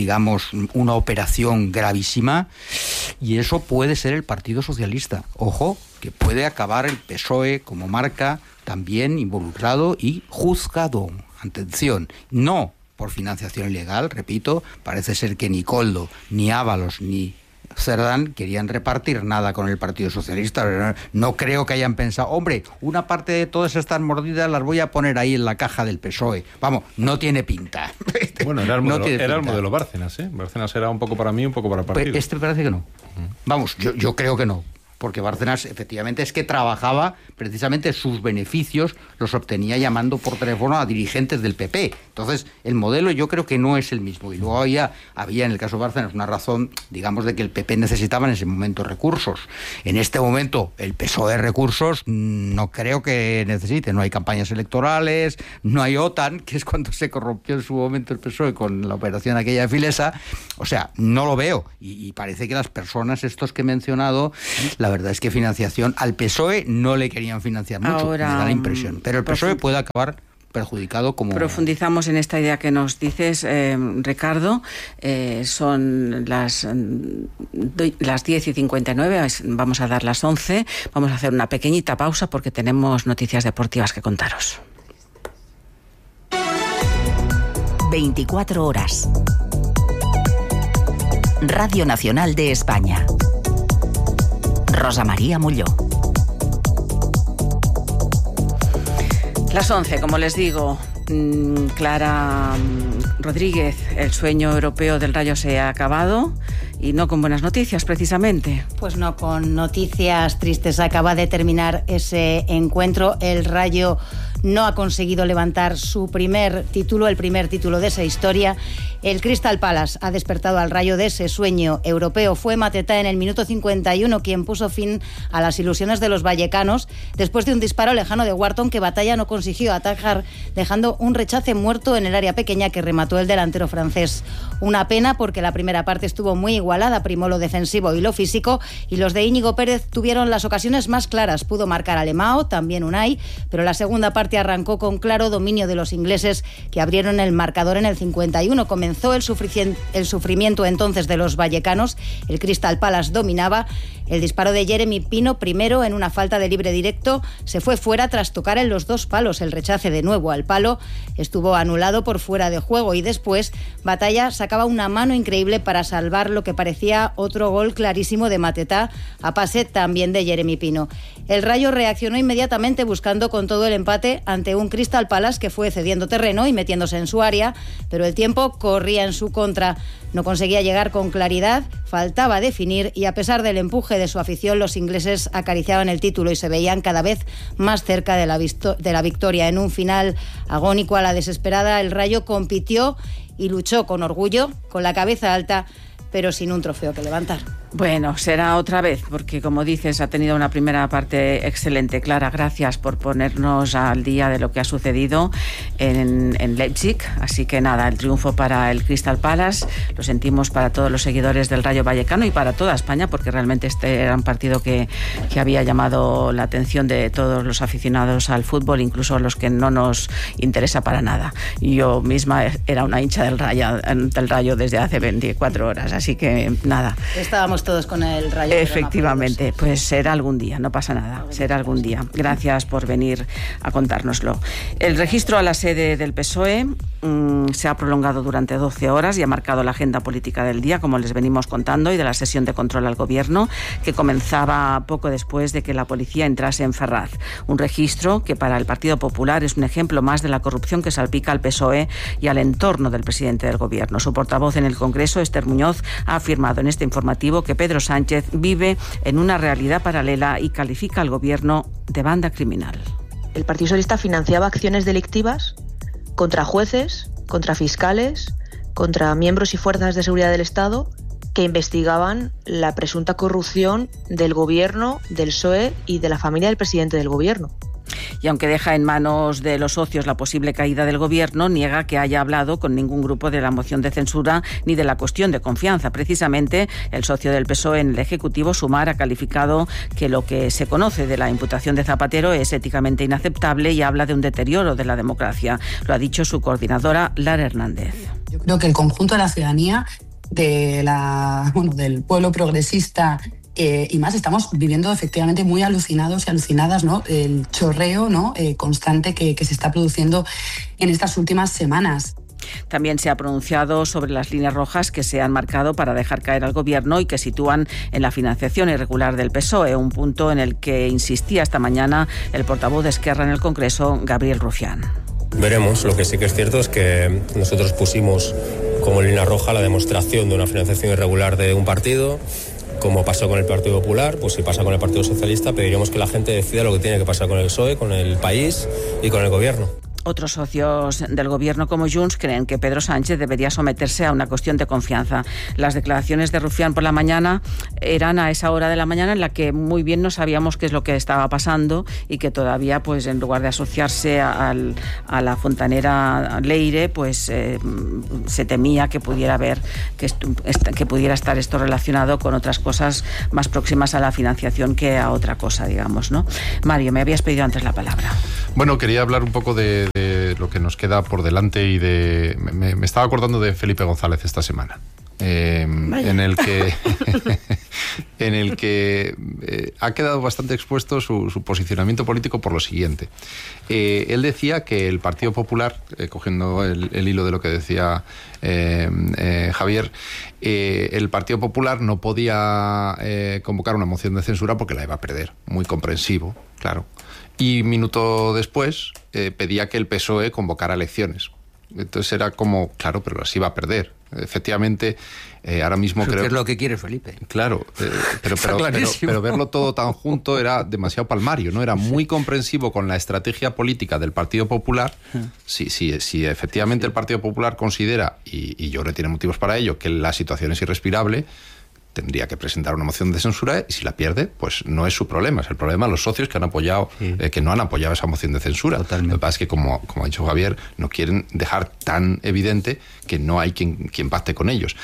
operación gravísima, y eso puede ser el Partido Socialista. Ojo, que puede acabar el PSOE como marca también involucrado y juzgado. Atención, no por financiación ilegal, repito, parece ser que ni Koldo, ni Ábalos, ni Cerdán querían repartir nada con el Partido Socialista. No creo que hayan pensado, hombre, una parte de todas estas mordidas las voy a poner ahí en la caja del PSOE. Vamos, no tiene pinta. Bueno, era el modelo Bárcenas, ¿eh? Bárcenas era un poco para mí, un poco para el partido. Pues parece que no. Vamos, yo creo que no. porque Bárcenas efectivamente es que trabajaba, precisamente sus beneficios los obtenía llamando por teléfono a dirigentes del PP. Entonces, el modelo yo creo que no es el mismo. Y luego había en el caso de Bárcenas una razón, digamos, de que el PP necesitaba en ese momento recursos. En este momento, el PSOE recursos no creo que necesite. No hay campañas electorales, no hay OTAN, que es cuando se corrompió en su momento el PSOE con la operación aquella de Filesa. O sea, no lo veo. Y parece que las personas estos que he mencionado, la verdad es que financiación al PSOE no le querían financiar mucho. Ahora, me da la impresión. Pero el PSOE puede acabar perjudicado como... Profundizamos en esta idea que nos dices, Ricardo. Son las 10:59, vamos a dar las 11. Vamos a hacer una pequeñita pausa porque tenemos noticias deportivas que contaros. 24 horas. Radio Nacional de España. Rosa María Molló. Las 11, como les digo, Clara Rodríguez, el sueño europeo del Rayo se ha acabado y no con buenas noticias, precisamente. Pues no, con noticias tristes. Acaba de terminar ese encuentro. El Rayo no ha conseguido levantar su primer título, el primer título de esa historia. El Crystal Palace ha despertado al Rayo de ese sueño europeo. Fue Mateta en el minuto 51 quien puso fin a las ilusiones de los vallecanos después de un disparo lejano de Wharton que Batalla no consiguió atajar, dejando un rechace muerto en el área pequeña que remató el delantero francés. Una pena porque la primera parte estuvo muy igualada, primó lo defensivo y lo físico, y los de Íñigo Pérez tuvieron las ocasiones más claras. Pudo marcar Alemão, también Unai, pero la segunda parte arrancó con claro dominio de los ingleses, que abrieron el marcador en el 51. Comenzó el sufrimiento entonces de los vallecanos. El Crystal Palace dominaba. El disparo de Jeremy Pino, primero en una falta de libre directo, se fue fuera tras tocar en los dos palos. El rechace de nuevo al palo estuvo anulado por fuera de juego, y después Batalla sacaba una mano increíble para salvar lo que parecía otro gol clarísimo de Mateta, a pase también de Jeremy Pino. El Rayo reaccionó inmediatamente buscando con todo el empate ante un Crystal Palace que fue cediendo terreno y metiéndose en su área, pero el tiempo corría en su contra. No conseguía llegar con claridad, faltaba definir, y a pesar del empuje de su afición, los ingleses acariciaban el título y se veían cada vez más cerca de la victoria. En un final agónico a la desesperada, el Rayo compitió y luchó con orgullo, con la cabeza alta, pero sin un trofeo que levantar. Bueno, será otra vez, porque como dices, ha tenido una primera parte excelente. Clara, gracias por ponernos al día de lo que ha sucedido en Leipzig. Así que nada, el triunfo para el Crystal Palace, lo sentimos para todos los seguidores del Rayo Vallecano y para toda España, porque realmente este era un partido que había llamado la atención de todos los aficionados al fútbol, incluso los que no nos interesa para nada. Yo misma era una hincha del Rayo desde hace 24 horas, así que nada. Estábamos todos con el Rayo. Efectivamente, pues será algún día, no pasa nada, será algún día. Gracias por venir a contárnoslo. El registro a la sede del PSOE se ha prolongado durante 12 horas y ha marcado la agenda política del día, como les venimos contando, y de la sesión de control al gobierno, que comenzaba poco después de que la policía entrase en Ferraz. Un registro que para el Partido Popular es un ejemplo más de la corrupción que salpica al PSOE y al entorno del presidente del gobierno. Su portavoz en el Congreso, Esther Muñoz, ha afirmado en este informativo que Pedro Sánchez vive en una realidad paralela y califica al gobierno de banda criminal. El Partido Socialista financiaba acciones delictivas contra jueces, contra fiscales, contra miembros y fuerzas de seguridad del Estado que investigaban la presunta corrupción del gobierno, del PSOE y de la familia del presidente del gobierno. Y aunque deja en manos de los socios la posible caída del gobierno, niega que haya hablado con ningún grupo de la moción de censura ni de la cuestión de confianza. Precisamente, el socio del PSOE en el Ejecutivo, Sumar, ha calificado que lo que se conoce de la imputación de Zapatero es éticamente inaceptable y habla de un deterioro de la democracia. Lo ha dicho su coordinadora, Lara Hernández. Yo creo que el conjunto de la ciudadanía, del pueblo progresista, y más, estamos viviendo efectivamente muy alucinados y alucinadas, ¿no? El chorreo, ¿no? Constante que se está produciendo en estas últimas semanas. También se ha pronunciado sobre las líneas rojas que se han marcado para dejar caer al gobierno y que sitúan en la financiación irregular del PSOE, un punto en el que insistía esta mañana el portavoz de Esquerra en el Congreso, Gabriel Rufián. Veremos. Lo que sí que es cierto es que nosotros pusimos como línea roja la demostración de una financiación irregular de un partido, como pasó con el Partido Popular, pues si pasa con el Partido Socialista, pediríamos que la gente decida lo que tiene que pasar con el PSOE, con el país y con el gobierno. Otros socios del gobierno como Junts creen que Pedro Sánchez debería someterse a una cuestión de confianza. Las declaraciones de Rufián por la mañana eran a esa hora de la mañana en la que muy bien no sabíamos qué es lo que estaba pasando y que todavía, pues en lugar de asociarse a la fontanera Leire, pues se temía que pudiera que pudiera estar esto relacionado con otras cosas más próximas a la financiación que a otra cosa, digamos, ¿no? Mario, me habías pedido antes la palabra. Bueno, quería hablar un poco de lo que nos queda por delante y me estaba acordando de Felipe González esta semana, en el que ha quedado bastante expuesto su posicionamiento político por lo siguiente. Él decía que el Partido Popular, cogiendo el hilo de lo que decía Javier, el Partido Popular no podía convocar una moción de censura porque la iba a perder. Muy comprensivo, claro. Y minuto después pedía que el PSOE convocara elecciones. Entonces era como, claro, pero las iba a perder. Efectivamente, ahora mismo creo... que es lo que quiere Felipe. Claro, pero verlo todo tan junto era demasiado palmario, ¿no? Era muy comprensivo con la estrategia política del Partido Popular. Si efectivamente el Partido Popular considera, y yo creo que tiene motivos para ello, que la situación es irrespirable, tendría que presentar una moción de censura y si la pierde, pues no es su problema, es el problema de los socios que han apoyado, que no han apoyado esa moción de censura. Totalmente. Lo que pasa es que, como ha dicho Javier, no quieren dejar tan evidente que no hay quien pacte con ellos.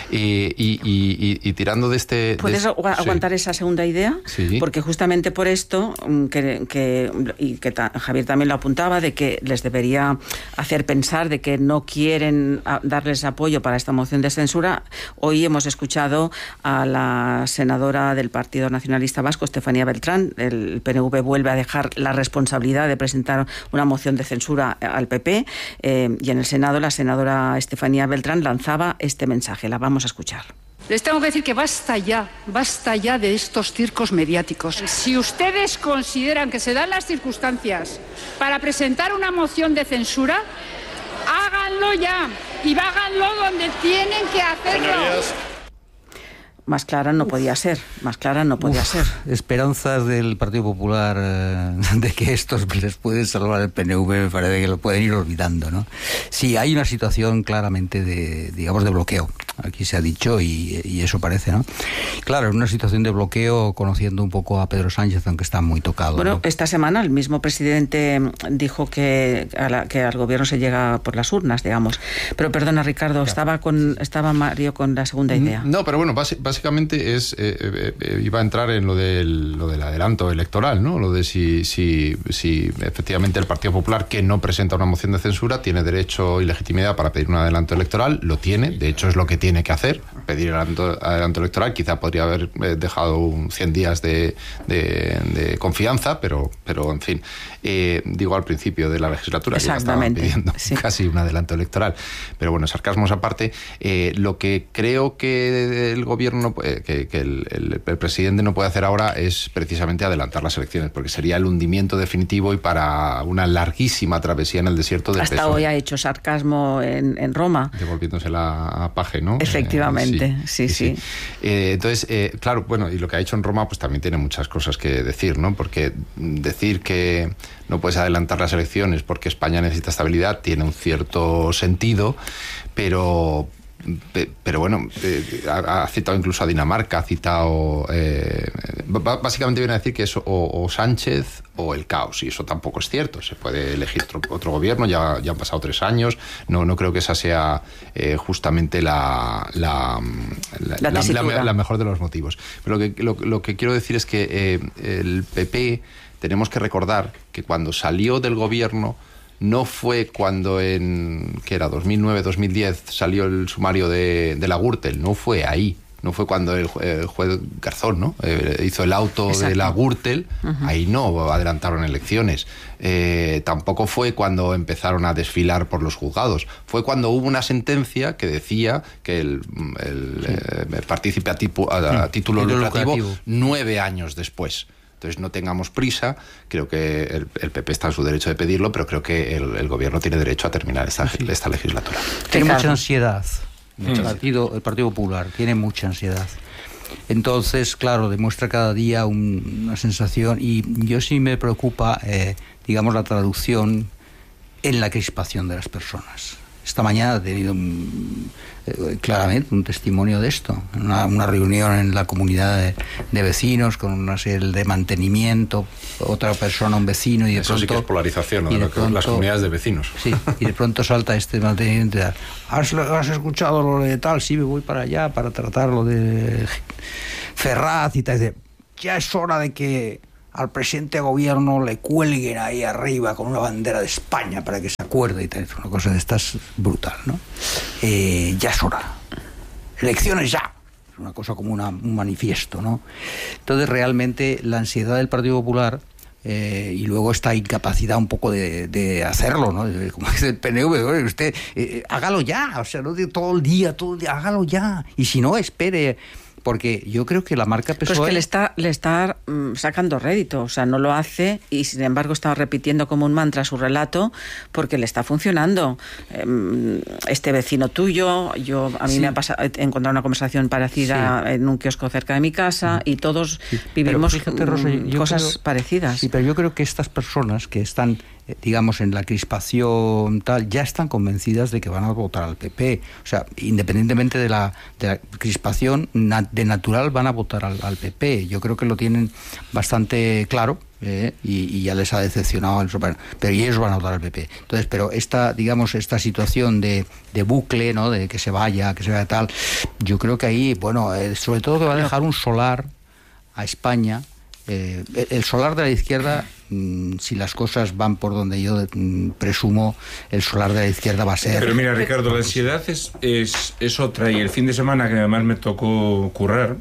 Y tirando de este... ¿Puedes aguantar esa segunda idea? Sí. Porque justamente por esto, que Javier también lo apuntaba, de que les debería hacer pensar de que no quieren darles apoyo para esta moción de censura, hoy hemos escuchado a la senadora del Partido Nacionalista Vasco, Estefanía Beltrán. El PNV vuelve a dejar la responsabilidad de presentar una moción de censura al PP, y en el Senado la senadora Estefanía Beltrán lanzaba este mensaje. La vamos a escuchar. Les tengo que decir que basta ya de estos circos mediáticos. Si ustedes consideran que se dan las circunstancias para presentar una moción de censura, háganlo ya y háganlo donde tienen que hacerlo. Señorías. Más clara no podía ser, Esperanzas del Partido Popular de que estos les pueden salvar el PNV, me parece que lo pueden ir olvidando, ¿no? Sí, hay una situación claramente de bloqueo, aquí se ha dicho, y eso parece, ¿no? Claro, una situación de bloqueo, conociendo un poco a Pedro Sánchez, aunque está muy tocado. Bueno, ¿no? Esta semana el mismo presidente dijo que al gobierno se llega por las urnas, digamos. Pero perdona, Ricardo, estaba Mario con la segunda idea. No, pero bueno, básicamente iba a entrar en lo del adelanto electoral, ¿no? Lo de si efectivamente el Partido Popular, que no presenta una moción de censura, tiene derecho y legitimidad para pedir un adelanto electoral. Lo tiene, de hecho es lo que tiene que hacer, pedir el adelanto electoral. Quizá podría haber dejado 100 días de confianza, pero en fin, digo al principio de la legislatura, que ya estaban pidiendo casi un adelanto electoral. Pero bueno, sarcasmos aparte, lo que creo que el gobierno, que el presidente no puede hacer ahora es precisamente adelantar las elecciones, porque sería el hundimiento definitivo y para una larguísima travesía en el desierto del PSOE. Hasta hoy ha hecho sarcasmo en Roma. Devolviéndosela a Paje, ¿no? Efectivamente, sí. Entonces, claro, bueno, y lo que ha hecho en Roma pues también tiene muchas cosas que decir, ¿no? Porque decir que no puedes adelantar las elecciones porque España necesita estabilidad tiene un cierto sentido, pero bueno, ha citado incluso a Dinamarca, ha citado... básicamente viene a decir que es o Sánchez o el caos, y eso tampoco es cierto. Se puede elegir otro gobierno, ya han pasado 3 años, no creo que esa sea justamente la mejor de los motivos. Pero lo que quiero decir es que el PP, tenemos que recordar que cuando salió del gobierno, no fue cuando que era 2009-2010 salió el sumario de la Gürtel, no fue ahí, no fue cuando el juez Garzón, ¿no? Hizo el auto de la Gürtel, ahí no adelantaron elecciones. Tampoco fue cuando empezaron a desfilar por los juzgados, fue cuando hubo una sentencia que decía que el partícipe a título lucrativo 9 años después. Entonces no tengamos prisa, creo que el PP está en su derecho de pedirlo, pero creo que el gobierno tiene derecho a terminar esta legislatura. Tiene mucha ansiedad. El Partido Popular tiene mucha ansiedad. Entonces, claro, demuestra cada día una sensación, y yo sí me preocupa, digamos, la traducción en la crispación de las personas. Esta mañana he tenido claramente un testimonio de esto, una reunión en la comunidad de vecinos con una serie de mantenimiento, otra persona, un vecino, y de eso pronto... sí que es polarización, ¿no? Las comunidades de vecinos. Sí, y de pronto salta este mantenimiento. ¿Has escuchado lo de tal? Sí, me voy para allá para tratar lo de Ferraz y tal. Ya es hora de que al presidente de gobierno le cuelguen ahí arriba con una bandera de España para que se acuerde y tal. Una cosa de estas brutal, ¿no? Ya es hora. Elecciones ya. Es una cosa como un manifiesto, ¿no? Entonces, realmente, la ansiedad del Partido Popular y luego esta incapacidad un poco de hacerlo, ¿no? Como dice el PNV, usted hágalo ya, o sea, no de todo el día, hágalo ya. Y si no, espere... Porque yo creo que la marca PSOE... Pues que le está sacando rédito, o sea, no lo hace y sin embargo está repitiendo como un mantra su relato porque le está funcionando. Este vecino tuyo, a mí me ha pasado, he encontrado una conversación parecida en un kiosco cerca de mi casa y todos vivimos fíjate, Rosa, cosas parecidas. Sí, pero yo creo que estas personas que están, digamos, en la crispación tal, ya están convencidas de que van a votar al PP. O sea, independientemente de la crispación, de natural van a votar al PP. Yo creo que lo tienen bastante claro, y ya les ha decepcionado el Supremo. Pero ellos van a votar al PP. Entonces, pero esta situación de bucle, ¿no? De que se vaya tal, yo creo que ahí, bueno, sobre todo que va a dejar un solar a España. El solar de la izquierda, si las cosas van por donde yo presumo, el solar de la izquierda va a ser... Pero mira, Ricardo, la ansiedad es otra, y el fin de semana, que además me tocó currar,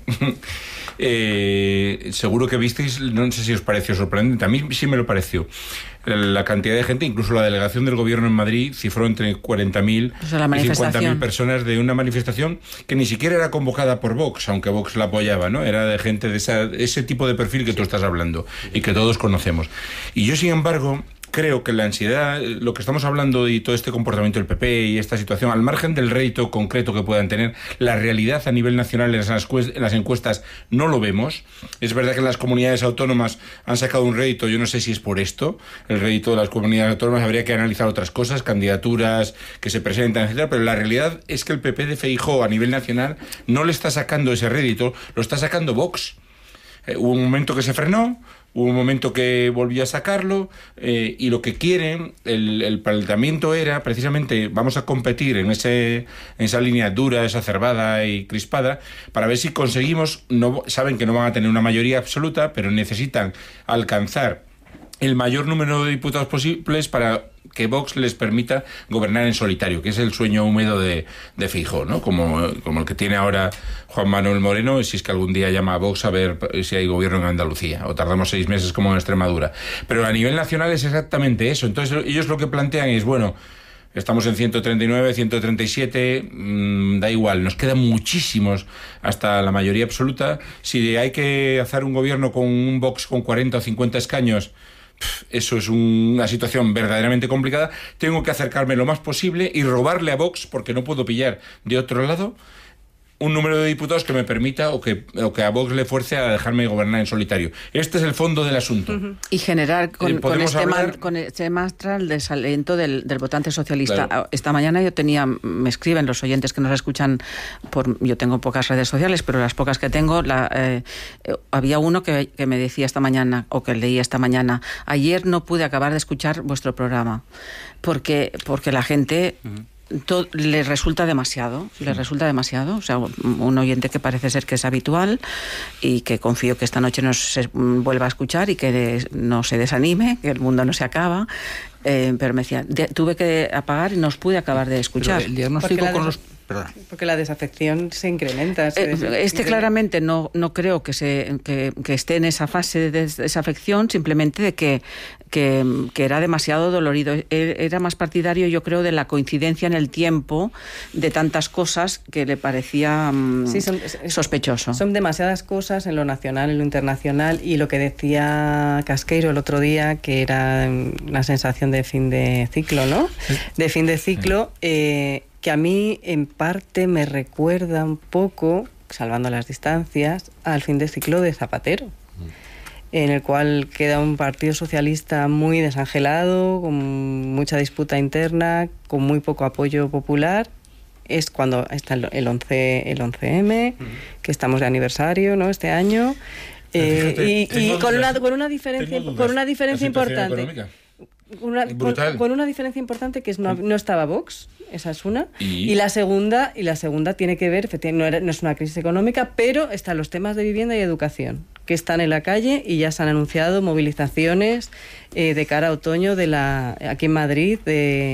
seguro que visteis, no sé si os pareció sorprendente, a mí sí me lo pareció. La cantidad de gente, incluso la delegación del gobierno en Madrid cifró entre 40.000 y 50.000 personas de una manifestación que ni siquiera era convocada por Vox, aunque Vox la apoyaba, ¿no? Era de gente de ese tipo de perfil que tú estás hablando y que todos conocemos. Y yo, sin embargo, creo que la ansiedad, lo que estamos hablando y todo este comportamiento del PP y esta situación, al margen del rédito concreto que puedan tener, la realidad a nivel nacional en las encuestas no lo vemos. Es verdad que las comunidades autónomas han sacado un rédito, yo no sé si es por esto, el rédito de las comunidades autónomas, habría que analizar otras cosas, candidaturas que se presentan, etcétera, pero la realidad es que el PP de Feijóo a nivel nacional no le está sacando ese rédito, lo está sacando Vox. Hubo un momento que se frenó, hubo un momento que volvió a sacarlo, y lo que quieren, el planteamiento era precisamente, vamos a competir en esa línea dura, exacerbada y crispada, para ver si conseguimos, saben que no van a tener una mayoría absoluta, pero necesitan alcanzar el mayor número de diputados posibles para que Vox les permita gobernar en solitario, que es el sueño húmedo de Feijóo, ¿no? Como el que tiene ahora Juan Manuel Moreno, si es que algún día llama a Vox a ver si hay gobierno en Andalucía, o tardamos 6 meses como en Extremadura. Pero a nivel nacional es exactamente eso. Entonces ellos lo que plantean es, bueno, estamos en 139, 137, da igual, nos quedan muchísimos hasta la mayoría absoluta. Si hay que hacer un gobierno con un Vox con 40 o 50 escaños, eso es una situación verdaderamente complicada. Tengo que acercarme lo más posible y robarle a Vox, porque no puedo pillar de otro lado un número de diputados que me permita o que a Vox le fuerce a dejarme gobernar en solitario. Este es el fondo del asunto. Y generar con este mantra el desaliento del votante socialista. Claro. Esta mañana me escriben los oyentes que nos escuchan, yo tengo pocas redes sociales, pero las pocas que tengo, había uno que me decía esta mañana, o que leía esta mañana: ayer no pude acabar de escuchar vuestro programa, porque la gente... le resulta demasiado, o sea, un oyente que parece ser que es habitual y que confío que esta noche nos vuelva a escuchar y que no se desanime, que el mundo no se acaba, pero me decía, tuve que apagar y no os pude acabar de escuchar. Pero el diagnóstico porque la desafección se incrementa. Claramente no creo que esté en esa fase de desafección, simplemente de que era demasiado dolorido. Era más partidario, yo creo, de la coincidencia en el tiempo de tantas cosas que le parecía sospechoso. Son demasiadas cosas en lo nacional, en lo internacional, y lo que decía Casqueiro el otro día, que era una sensación de fin de ciclo, ¿no? De fin de ciclo, que a mí en parte me recuerda un poco salvando las distancias, al fin de ciclo de Zapatero, en el cual queda un partido socialista muy desangelado, con mucha disputa interna, con muy poco apoyo popular. Es cuando está el 11M, que estamos de aniversario, ¿no?, este año. Y con una diferencia importante. Con una diferencia importante, que es no estaba Vox, esa es una, y la segunda tiene que ver, efectivamente, no es una crisis económica, pero están los temas de vivienda y educación, que están en la calle, y ya se han anunciado movilizaciones de cara a otoño aquí en Madrid,